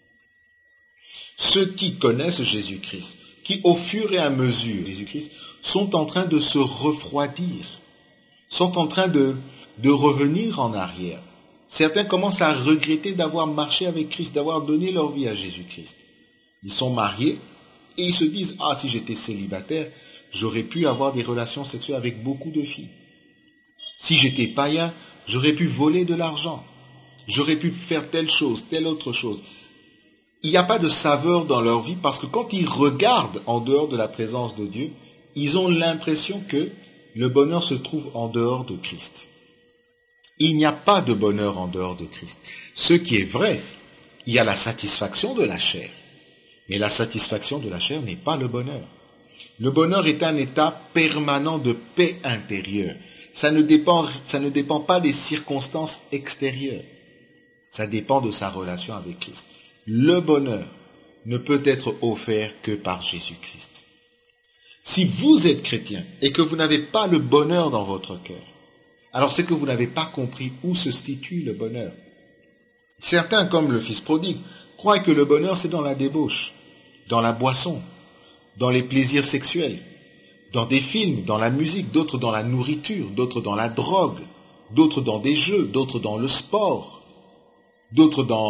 Ceux qui connaissent Jésus-Christ, qui au fur et à mesure, Jésus-Christ, sont en train de se refroidir, sont en train de, de revenir en arrière. Certains commencent à regretter d'avoir marché avec Christ, d'avoir donné leur vie à Jésus-Christ. Ils sont mariés et ils se disent « Ah, si j'étais célibataire, j'aurais pu avoir des relations sexuelles avec beaucoup de filles. Si j'étais païen, j'aurais pu voler de l'argent. J'aurais pu faire telle chose, telle autre chose. » Il n'y a pas de saveur dans leur vie parce que quand ils regardent en dehors de la présence de Dieu, ils ont l'impression que le bonheur se trouve en dehors de Christ. Il n'y a pas de bonheur en dehors de Christ. Ce qui est vrai, il y a la satisfaction de la chair. Mais la satisfaction de la chair n'est pas le bonheur. Le bonheur est un état permanent de paix intérieure. Ça ne dépend, ça ne dépend pas des circonstances extérieures. Ça dépend de sa relation avec Christ. Le bonheur ne peut être offert que par Jésus-Christ. Si vous êtes chrétien et que vous n'avez pas le bonheur dans votre cœur, alors c'est que vous n'avez pas compris où se situe le bonheur. Certains, comme le fils prodigue, croient que le bonheur c'est dans la débauche, dans la boisson, dans les plaisirs sexuels, dans des films, dans la musique, d'autres dans la nourriture, d'autres dans la drogue, d'autres dans des jeux, d'autres dans le sport, d'autres dans,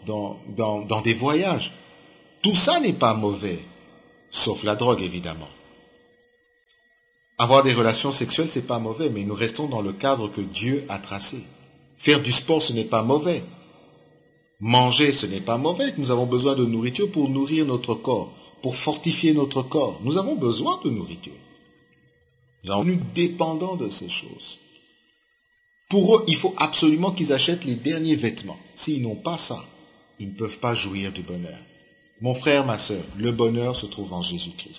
dans, dans, dans des voyages. Tout ça n'est pas mauvais, sauf la drogue, évidemment. Avoir des relations sexuelles, c'est pas mauvais, mais nous restons dans le cadre que Dieu a tracé. Faire du sport, ce n'est pas mauvais. Manger, ce n'est pas mauvais. Nous avons besoin de nourriture pour nourrir notre corps, pour fortifier notre corps. Nous avons besoin de nourriture. Nous sommes devenus dépendants de ces choses. Pour eux, il faut absolument qu'ils achètent les derniers vêtements. S'ils n'ont pas ça, ils ne peuvent pas jouir du bonheur. Mon frère, ma sœur, le bonheur se trouve en Jésus-Christ.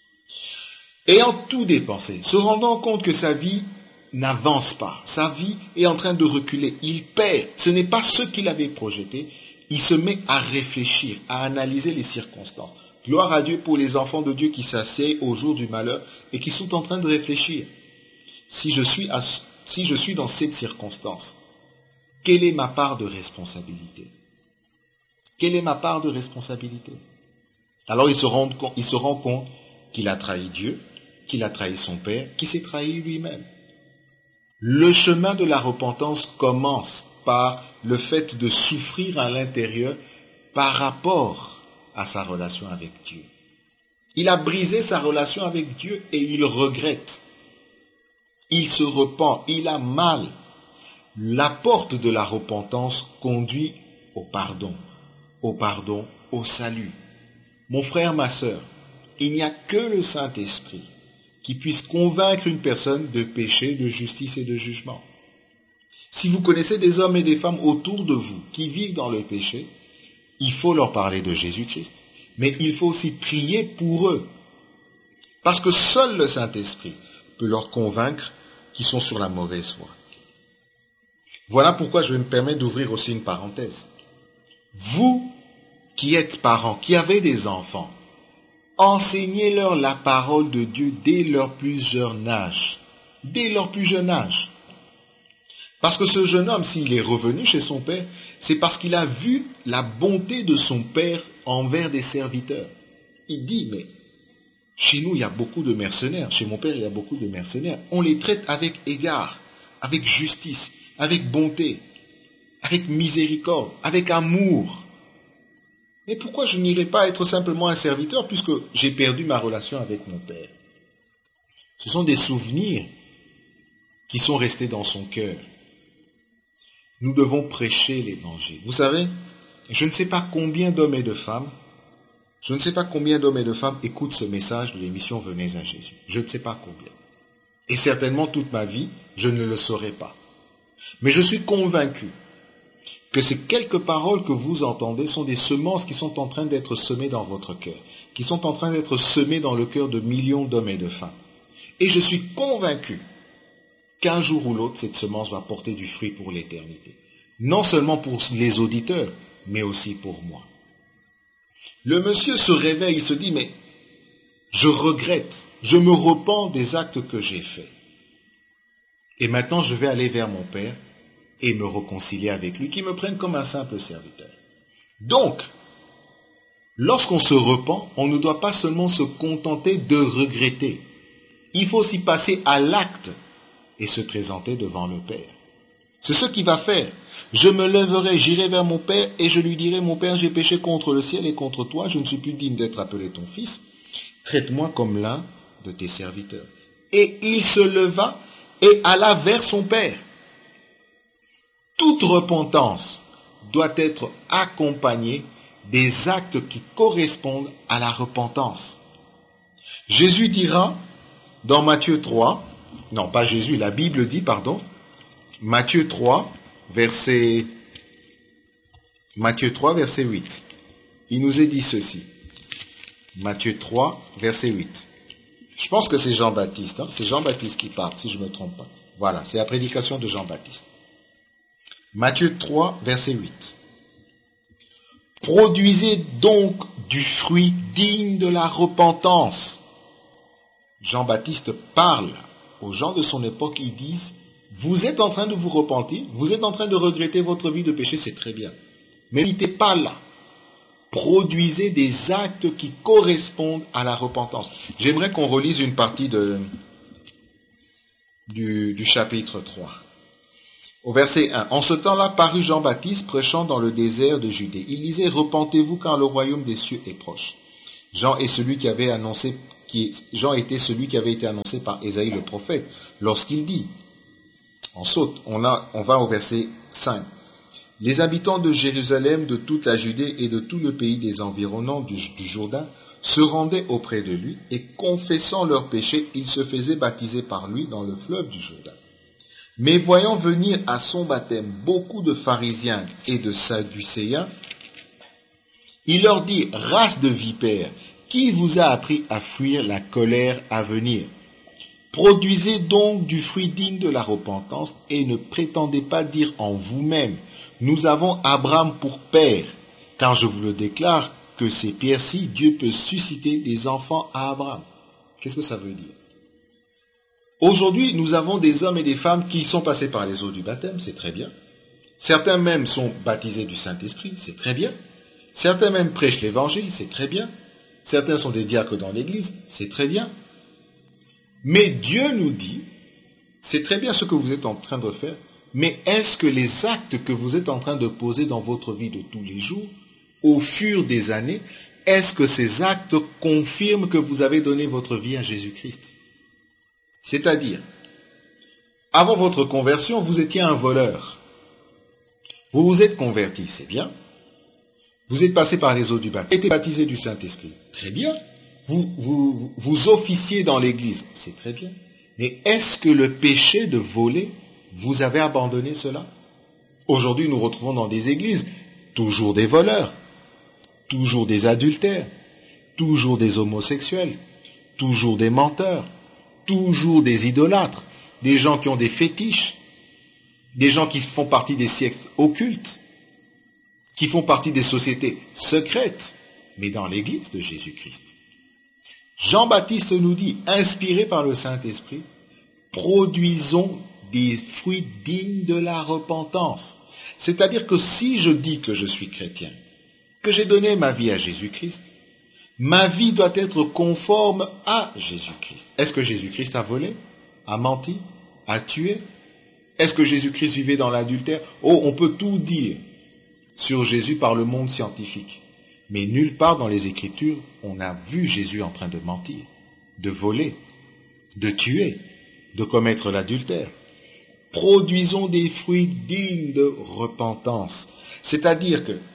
Ayant tout dépensé, se rendant compte que sa vie n'avance pas, sa vie est en train de reculer, il perd, ce n'est pas ce qu'il avait projeté, il se met à réfléchir, à analyser les circonstances. Gloire à Dieu pour les enfants de Dieu qui s'asseyent au jour du malheur et qui sont en train de réfléchir. Si je suis, à, si je suis dans cette circonstance, quelle est ma part de responsabilité? Quelle est ma part de responsabilité? Alors il se rend, il se rend compte qu'il a trahi Dieu, qu'il a trahi son Père, qu'il s'est trahi lui-même. Le chemin de la repentance commence par le fait de souffrir à l'intérieur par rapport à sa relation avec Dieu. Il a brisé sa relation avec Dieu et il regrette. Il se repent, il a mal. La porte de la repentance conduit au pardon, au pardon, au salut. Mon frère, ma sœur, il n'y a que le Saint-Esprit qui puisse convaincre une personne de péché, de justice et de jugement. Si vous connaissez des hommes et des femmes autour de vous qui vivent dans le péché, il faut leur parler de Jésus-Christ, mais il faut aussi prier pour eux, parce que seul le Saint-Esprit peut leur convaincre qu'ils sont sur la mauvaise voie. Voilà pourquoi je vais me permettre d'ouvrir aussi une parenthèse. Vous qui êtes parents, qui avez des enfants, enseignez-leur la parole de Dieu dès leur plus jeune âge. Dès leur plus jeune âge. Parce que ce jeune homme, s'il est revenu chez son père, c'est parce qu'il a vu la bonté de son père envers des serviteurs. Il dit, mais chez nous, il y a beaucoup de mercenaires. Chez mon père, il y a beaucoup de mercenaires. On les traite avec égard, avec justice, avec bonté, avec miséricorde, avec amour. Mais pourquoi je n'irai pas être simplement un serviteur puisque j'ai perdu ma relation avec mon Père? Ce sont des souvenirs qui sont restés dans son cœur. Nous devons prêcher l'Évangile. Vous savez, je ne sais pas combien d'hommes et de femmes, je ne sais pas combien d'hommes et de femmes écoutent ce message de l'émission Venez à Jésus. Je ne sais pas combien. Et certainement toute ma vie, je ne le saurai pas. Mais je suis convaincu que ces quelques paroles que vous entendez sont des semences qui sont en train d'être semées dans votre cœur, qui sont en train d'être semées dans le cœur de millions d'hommes et de femmes. Et je suis convaincu qu'un jour ou l'autre, cette semence va porter du fruit pour l'éternité. Non seulement pour les auditeurs, mais aussi pour moi. Le monsieur se réveille, il se dit, mais je regrette, je me repens des actes que j'ai faits. Et maintenant, je vais aller vers mon Père et me réconcilier avec lui, qui me prenne comme un simple serviteur. Donc, lorsqu'on se repent, on ne doit pas seulement se contenter de regretter. Il faut aussi passer à l'acte et se présenter devant le Père. C'est ce qu'il va faire. Je me lèverai, j'irai vers mon Père et je lui dirai, mon Père, j'ai péché contre le ciel et contre toi, je ne suis plus digne d'être appelé ton fils. Traite-moi comme l'un de tes serviteurs. Et il se leva et alla vers son Père. Toute repentance doit être accompagnée des actes qui correspondent à la repentance. Jésus dira dans Matthieu trois, non pas Jésus, la Bible dit, pardon, Matthieu trois, verset, Matthieu trois, verset huit. Il nous est dit ceci. Matthieu trois, verset huit. Je pense que c'est Jean-Baptiste, hein, c'est Jean-Baptiste qui parle, si je ne me trompe pas. Voilà, c'est la prédication de Jean-Baptiste. Matthieu trois, verset huit. Produisez donc du fruit digne de la repentance. Jean-Baptiste parle aux gens de son époque, ils disent, vous êtes en train de vous repentir, vous êtes en train de regretter votre vie de péché, c'est très bien. Mais n'étez pas là. Produisez des actes qui correspondent à la repentance. J'aimerais qu'on relise une partie de, du, du chapitre trois. Au verset un, « En ce temps-là parut Jean-Baptiste prêchant dans le désert de Judée. Il disait, repentez-vous car le royaume des cieux est proche. » Jean est celui qui avait annoncé, qui, Jean était celui qui avait été annoncé par Ésaïe le prophète lorsqu'il dit, on saute, on, a, on va au verset cinq. « Les habitants de Jérusalem, de toute la Judée et de tout le pays des environnants du, du Jourdain se rendaient auprès de lui et confessant leurs péchés, ils se faisaient baptiser par lui dans le fleuve du Jourdain. Mais voyant venir à son baptême beaucoup de pharisiens et de sadducéens, il leur dit, race de vipères, qui vous a appris à fuir la colère à venir? Produisez donc du fruit digne de la repentance et ne prétendez pas dire en vous-même, nous avons Abraham pour père, car je vous le déclare que ces pierres-ci, Dieu peut susciter des enfants à Abraham. Qu'est-ce que ça veut dire? Aujourd'hui, nous avons des hommes et des femmes qui sont passés par les eaux du baptême, c'est très bien. Certains même sont baptisés du Saint-Esprit, c'est très bien. Certains même prêchent l'évangile, c'est très bien. Certains sont des diacres dans l'église, c'est très bien. Mais Dieu nous dit, c'est très bien ce que vous êtes en train de faire, mais est-ce que les actes que vous êtes en train de poser dans votre vie de tous les jours, au fur des années, est-ce que ces actes confirment que vous avez donné votre vie à Jésus-Christ? C'est-à-dire, avant votre conversion, vous étiez un voleur. Vous vous êtes converti, c'est bien. Vous êtes passé par les eaux du baptême, été baptisé du Saint-Esprit, très bien. Vous, vous, vous officiez dans l'église, c'est très bien. Mais est-ce que le péché de voler, vous avez abandonné cela? Aujourd'hui, nous retrouvons dans des églises toujours des voleurs, toujours des adultères, toujours des homosexuels, toujours des menteurs, toujours des idolâtres, des gens qui ont des fétiches, des gens qui font partie des sectes occultes, qui font partie des sociétés secrètes, mais dans l'église de Jésus-Christ. Jean-Baptiste nous dit, inspiré par le Saint-Esprit, produisons des fruits dignes de la repentance. C'est-à-dire que si je dis que je suis chrétien, que j'ai donné ma vie à Jésus-Christ, ma vie doit être conforme à Jésus-Christ. Est-ce que Jésus-Christ a volé, a menti, a tué? Est-ce que Jésus-Christ vivait dans l'adultère? Oh, on peut tout dire sur Jésus par le monde scientifique. Mais nulle part dans les Écritures, on a vu Jésus en train de mentir, de voler, de tuer, de commettre l'adultère. Produisons des fruits dignes de repentance. C'est-à-dire que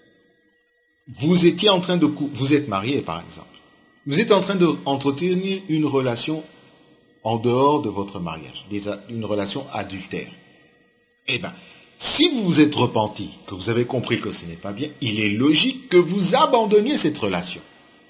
vous étiez en train de... Vous êtes marié, par exemple. Vous êtes en train d'entretenir une relation en dehors de votre mariage, une relation adultère. Eh bien, si vous vous êtes repenti, que vous avez compris que ce n'est pas bien, il est logique que vous abandonniez cette relation.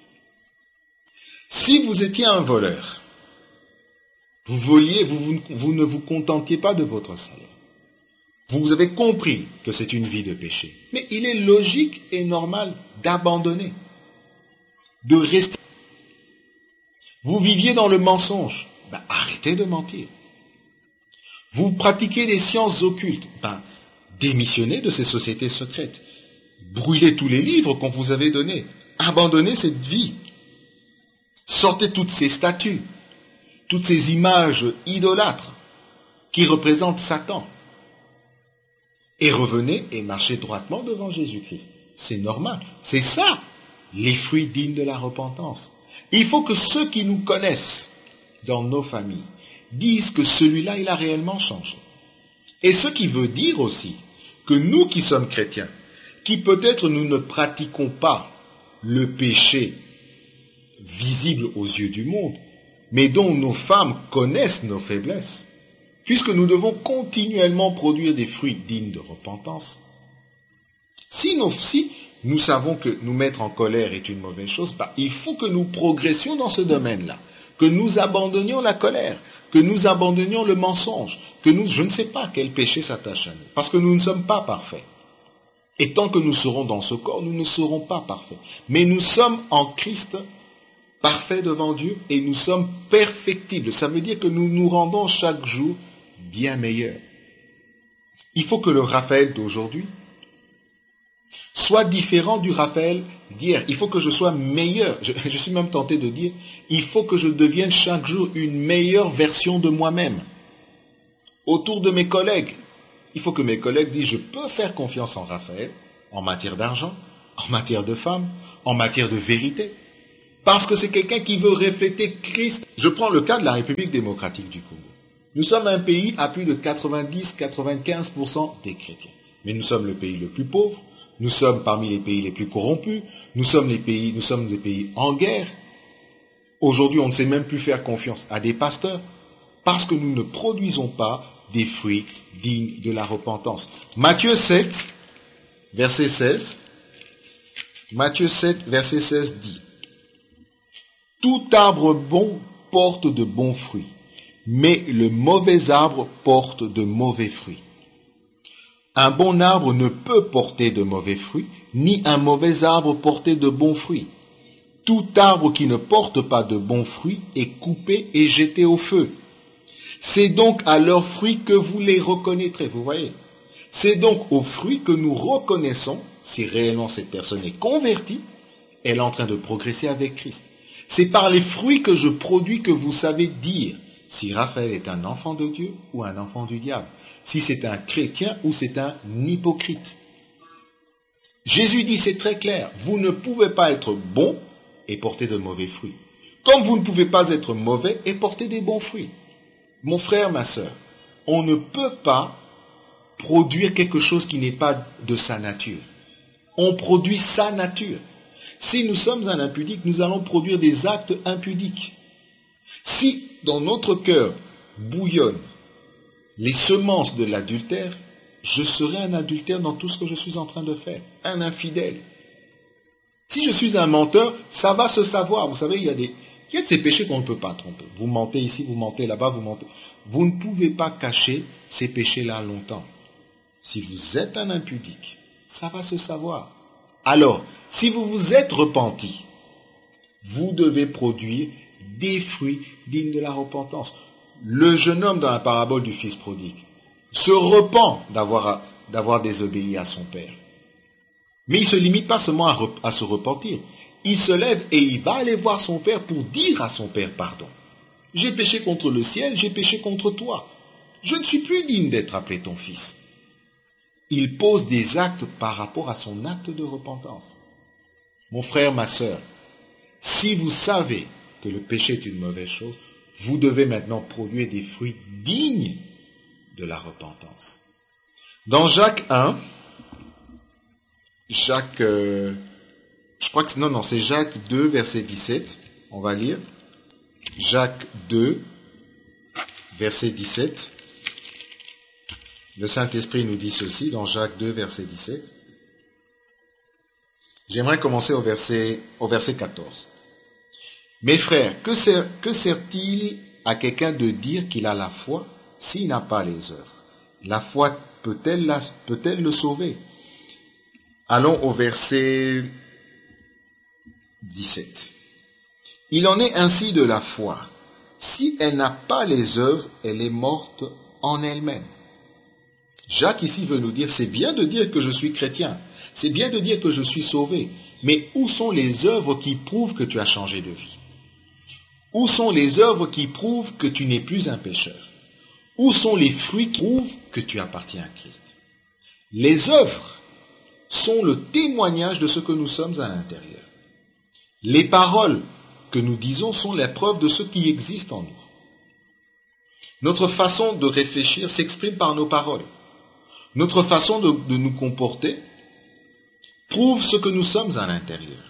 Si vous étiez un voleur, vous voliez, vous, vous, vous ne vous contentiez pas de votre salaire. Vous avez compris que c'est une vie de péché. Mais il est logique et normal d'abandonner, de rester. Vous viviez dans le mensonge, ben, arrêtez de mentir. Vous pratiquez les sciences occultes, ben, démissionnez de ces sociétés secrètes. Brûlez tous les livres qu'on vous avait donnés. Abandonnez cette vie. Sortez toutes ces statues, toutes ces images idolâtres qui représentent Satan. Et revenez et marchez droitement devant Jésus-Christ. C'est normal. C'est ça, les fruits dignes de la repentance. Il faut que ceux qui nous connaissent dans nos familles disent que celui-là, il a réellement changé. Et ce qui veut dire aussi que nous qui sommes chrétiens, qui peut-être nous ne pratiquons pas le péché visible aux yeux du monde, mais dont nos femmes connaissent nos faiblesses, puisque nous devons continuellement produire des fruits dignes de repentance. Si, nos, si nous savons que nous mettre en colère est une mauvaise chose, bah, il faut que nous progressions dans ce domaine-là, que nous abandonnions la colère, que nous abandonnions le mensonge, que nous, je ne sais pas quel péché s'attache à nous, parce que nous ne sommes pas parfaits. Et tant que nous serons dans ce corps, nous ne serons pas parfaits. Mais nous sommes en Christ parfaits devant Dieu et nous sommes perfectibles. Ça veut dire que nous nous rendons chaque jour bien meilleurs. Il faut que le Raphaël d'aujourd'hui soit différent du Raphaël d'hier. Il faut que je sois meilleur. Je, je suis même tenté de dire, il faut que je devienne chaque jour une meilleure version de moi-même. Autour de mes collègues, Il faut que mes collègues disent, je peux faire confiance en Raphaël, en matière d'argent, en matière de femmes, en matière de vérité. Parce que c'est quelqu'un qui veut refléter Christ. Je prends le cas de la République démocratique du Congo. Nous sommes un pays à plus de quatre-vingt-dix à quatre-vingt-quinze pour cent des chrétiens. Mais nous sommes le pays le plus pauvre, nous sommes parmi les pays les plus corrompus, nous sommes les pays, nous sommes des pays en guerre. Aujourd'hui, on ne sait même plus faire confiance à des pasteurs parce que nous ne produisons pas des fruits dignes de la repentance. Matthieu sept, verset seize. Matthieu sept, verset seize dit: tout arbre bon porte de bons fruits, mais le mauvais arbre porte de mauvais fruits. Un bon arbre ne peut porter de mauvais fruits, ni un mauvais arbre porter de bons fruits. Tout arbre qui ne porte pas de bons fruits est coupé et jeté au feu. C'est donc à leurs fruits que vous les reconnaîtrez, vous voyez. C'est donc aux fruits que nous reconnaissons si réellement cette personne est convertie, elle est en train de progresser avec Christ. C'est par les fruits que je produis que vous savez dire si Raphaël est un enfant de Dieu ou un enfant du diable, si c'est un chrétien ou c'est un hypocrite. Jésus dit, c'est très clair, vous ne pouvez pas être bon et porter de mauvais fruits, comme vous ne pouvez pas être mauvais et porter des bons fruits. Mon frère, ma sœur, on ne peut pas produire quelque chose qui n'est pas de sa nature. On produit sa nature. Si nous sommes un impudique, nous allons produire des actes impudiques. Si dans notre cœur bouillonnent les semences de l'adultère, je serai un adultère dans tout ce que je suis en train de faire, un infidèle. Si je suis un menteur, ça va se savoir. Vous savez, il y a des, il y a de ces péchés qu'on ne peut pas tromper. Vous mentez ici, vous mentez là-bas, vous mentez. Vous ne pouvez pas cacher ces péchés-là longtemps. Si vous êtes un impudique, ça va se savoir. Alors, si vous vous êtes repenti, vous devez produire des fruits dignes de la repentance. Le jeune homme dans la parabole du fils prodigue se repent d'avoir, d'avoir désobéi à son père. Mais il ne se limite pas seulement à, re, à se repentir. Il se lève et il va aller voir son père pour dire à son père pardon. J'ai péché contre le ciel, j'ai péché contre toi. Je ne suis plus digne d'être appelé ton fils. Il pose des actes par rapport à son acte de repentance. Mon frère, ma sœur, si vous savez que le péché est une mauvaise chose, vous devez maintenant produire des fruits dignes de la repentance. Dans Jacques un, Jacques, euh, je crois que non, non, c'est Jacques deux, verset dix-sept, on va lire. Jacques deux, verset dix-sept. Le Saint-Esprit nous dit ceci dans Jacques deux, verset dix-sept. J'aimerais commencer au verset, au verset quatorze. Mes frères, que sert, que sert-il à quelqu'un de dire qu'il a la foi s'il n'a pas les œuvres? La foi peut-elle, la, peut-elle le sauver? Allons au verset dix-sept. Il en est ainsi de la foi. Si elle n'a pas les œuvres, elle est morte en elle-même. Jacques ici veut nous dire, c'est bien de dire que je suis chrétien, c'est bien de dire que je suis sauvé, mais où sont les œuvres qui prouvent que tu as changé de vie? Où sont les œuvres qui prouvent que tu n'es plus un pécheur? Où sont les fruits qui prouvent que tu appartiens à Christ? Les œuvres sont le témoignage de ce que nous sommes à l'intérieur. Les paroles que nous disons sont la preuve de ce qui existe en nous. Notre façon de réfléchir s'exprime par nos paroles. Notre façon de, de nous comporter prouve ce que nous sommes à l'intérieur.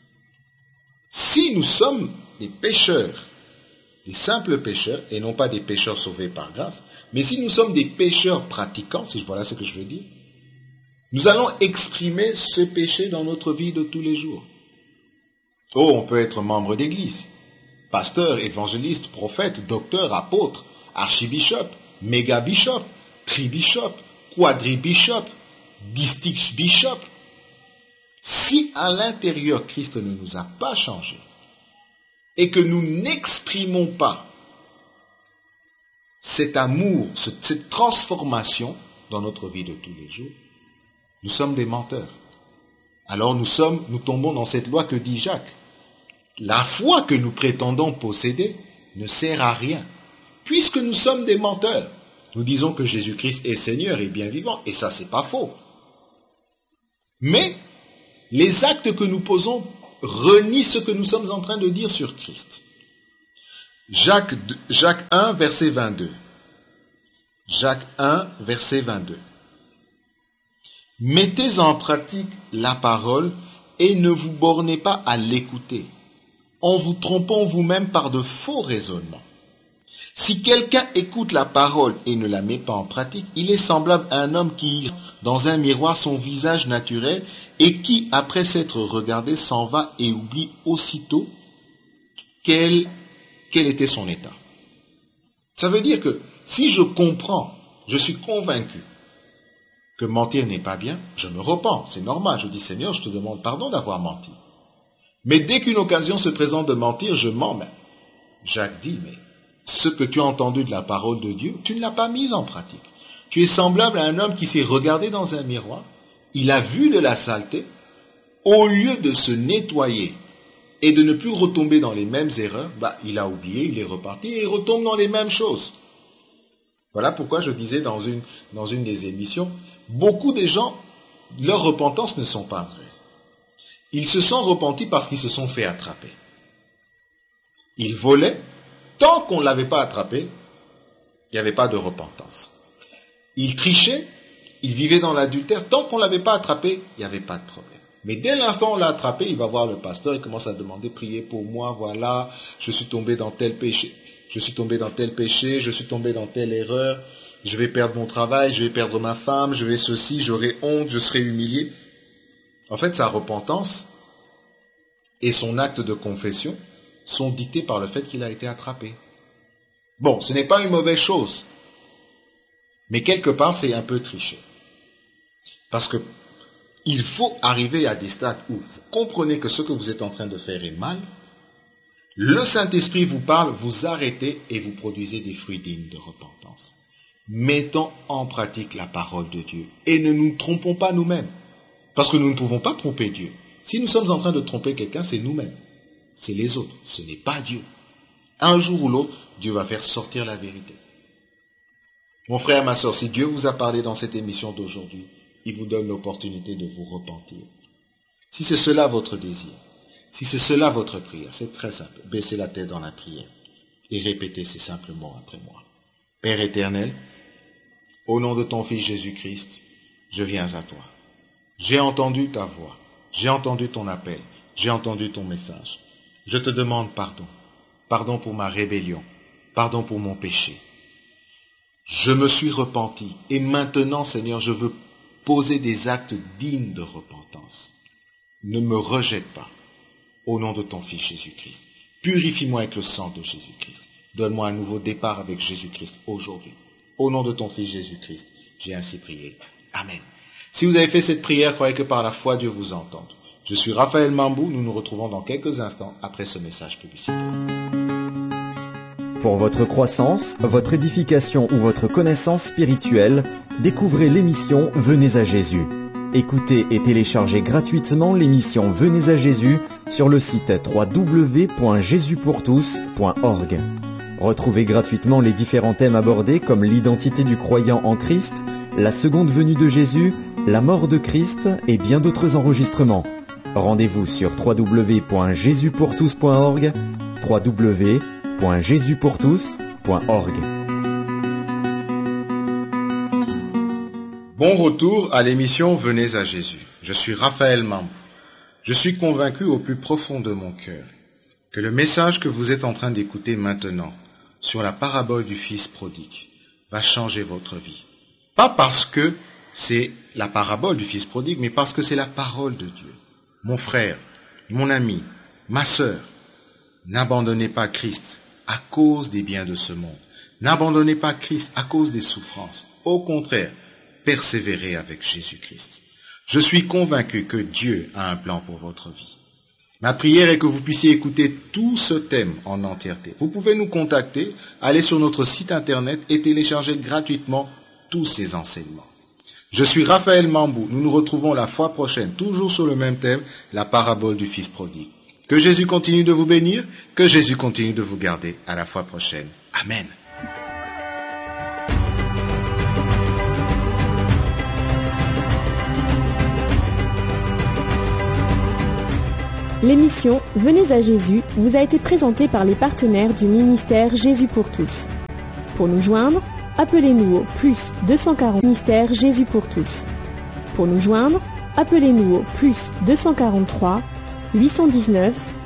Si nous sommes des pécheurs, des simples pécheurs, et non pas des pécheurs sauvés par grâce, mais si nous sommes des pécheurs pratiquants, si voilà ce que je veux dire, nous allons exprimer ce péché dans notre vie de tous les jours. Oh, on peut être membre d'église, pasteur, évangéliste, prophète, docteur, apôtre, archibishop, mégabishop, tribishop, quadribishop, district bishop. Si à l'intérieur Christ ne nous a pas changés et que nous n'exprimons pas cet amour, cette transformation dans notre vie de tous les jours, nous sommes des menteurs. Alors nous sommes, nous tombons dans cette loi que dit Jacques. La foi que nous prétendons posséder ne sert à rien, puisque nous sommes des menteurs. Nous disons que Jésus-Christ est Seigneur et bien vivant, et ça, c'est pas faux. Mais les actes que nous posons renient ce que nous sommes en train de dire sur Christ. Jacques, Jacques un, verset vingt-deux. Jacques un, verset vingt-deux. Mettez en pratique la parole et ne vous bornez pas à l'écouter, en vous trompant vous-même par de faux raisonnements. Si quelqu'un écoute la parole et ne la met pas en pratique, il est semblable à un homme qui regarde dans un miroir son visage naturel et qui, après s'être regardé, s'en va et oublie aussitôt quel, quel était son état. Ça veut dire que si je comprends, je suis convaincu que mentir n'est pas bien, je me repens, c'est normal, je dis Seigneur, je te demande pardon d'avoir menti. Mais dès qu'une occasion se présente de mentir, je mens même. Jacques dit, mais ce que tu as entendu de la parole de Dieu, tu ne l'as pas mis en pratique. Tu es semblable à un homme qui s'est regardé dans un miroir, il a vu de la saleté, au lieu de se nettoyer et de ne plus retomber dans les mêmes erreurs, bah, il a oublié, il est reparti et il retombe dans les mêmes choses. Voilà pourquoi je disais dans une, dans une des émissions, beaucoup de gens, leur repentance ne sont pas vraies. Ils se sont repentis parce qu'ils se sont fait attraper. Ils volaient, tant qu'on ne l'avait pas attrapé, il n'y avait pas de repentance. Ils trichaient, ils vivaient dans l'adultère, tant qu'on ne l'avait pas attrapé, il n'y avait pas de problème. Mais dès l'instant où on l'a attrapé, il va voir le pasteur, il commence à demander, priez pour moi, voilà, je suis tombé dans tel péché, je suis tombé dans tel péché, je suis tombé dans telle erreur, je vais perdre mon travail, je vais perdre ma femme, je vais ceci, j'aurai honte, je serai humilié. En fait, sa repentance et son acte de confession sont dictés par le fait qu'il a été attrapé. Bon, ce n'est pas une mauvaise chose, mais quelque part, c'est un peu triché. Parce que il faut arriver à des stades où vous comprenez que ce que vous êtes en train de faire est mal, le Saint-Esprit vous parle, vous arrêtez et vous produisez des fruits dignes de repentance. Mettons en pratique la parole de Dieu et ne nous trompons pas nous-mêmes, parce que nous ne pouvons pas tromper Dieu. Si nous sommes en train de tromper quelqu'un, c'est nous-mêmes, c'est les autres, ce n'est pas Dieu. Un jour ou l'autre, Dieu va faire sortir la vérité. Mon frère, ma soeur, si Dieu vous a parlé dans cette émission d'aujourd'hui, il vous donne l'opportunité de vous repentir. Si c'est cela votre désir, si c'est cela votre prière, c'est très simple. Baissez la tête dans la prière et répétez ces simples mots après moi. Père éternel, au nom de ton Fils Jésus-Christ, je viens à toi. J'ai entendu ta voix, j'ai entendu ton appel, j'ai entendu ton message. Je te demande pardon. Pardon pour ma rébellion, pardon pour mon péché. Je me suis repenti et maintenant, Seigneur, je veux poser des actes dignes de repentance. Ne me rejette pas, au nom de ton Fils Jésus-Christ. Purifie-moi avec le sang de Jésus-Christ. Donne-moi un nouveau départ avec Jésus-Christ aujourd'hui. Au nom de ton Fils Jésus-Christ, j'ai ainsi prié. Amen. Si vous avez fait cette prière, croyez que par la foi, Dieu vous entende. Je suis Raphaël Mambou, nous nous retrouvons dans quelques instants après ce message publicitaire. Pour votre croissance, votre édification ou votre connaissance spirituelle, découvrez l'émission Venez à Jésus. Écoutez et téléchargez gratuitement l'émission Venez à Jésus sur le site w w w point jésus pour tous point org. Retrouvez gratuitement les différents thèmes abordés comme l'identité du croyant en Christ, la seconde venue de Jésus, la mort de Christ et bien d'autres enregistrements. Rendez-vous sur w w w point jésus pour tous point org, w w w point jésus pour tous point org. Bon retour à l'émission Venez à Jésus. Je suis Raphaël Mambou. Je suis convaincu au plus profond de mon cœur que le message que vous êtes en train d'écouter maintenant sur la parabole du Fils prodigue va changer votre vie. Pas parce que c'est la parabole du Fils prodigue, mais parce que c'est la parole de Dieu. Mon frère, mon ami, ma sœur, n'abandonnez pas Christ à cause des biens de ce monde. N'abandonnez pas Christ à cause des souffrances. Au contraire, persévérez avec Jésus-Christ. Je suis convaincu que Dieu a un plan pour votre vie. Ma prière est que vous puissiez écouter tout ce thème en entièreté. Vous pouvez nous contacter, aller sur notre site internet et télécharger gratuitement tous ces enseignements. Je suis Raphaël Mambou. Nous nous retrouvons la fois prochaine, toujours sur le même thème, la parabole du Fils prodigue. Que Jésus continue de vous bénir, que Jésus continue de vous garder. À la fois prochaine. Amen. L'émission Venez à Jésus vous a été présentée par les partenaires du ministère Jésus pour tous. Pour nous joindre, appelez-nous au plus deux cent quarante ministère Jésus pour tous. Pour nous joindre, appelez-nous au plus deux cent quarante-trois huit cent dix-neuf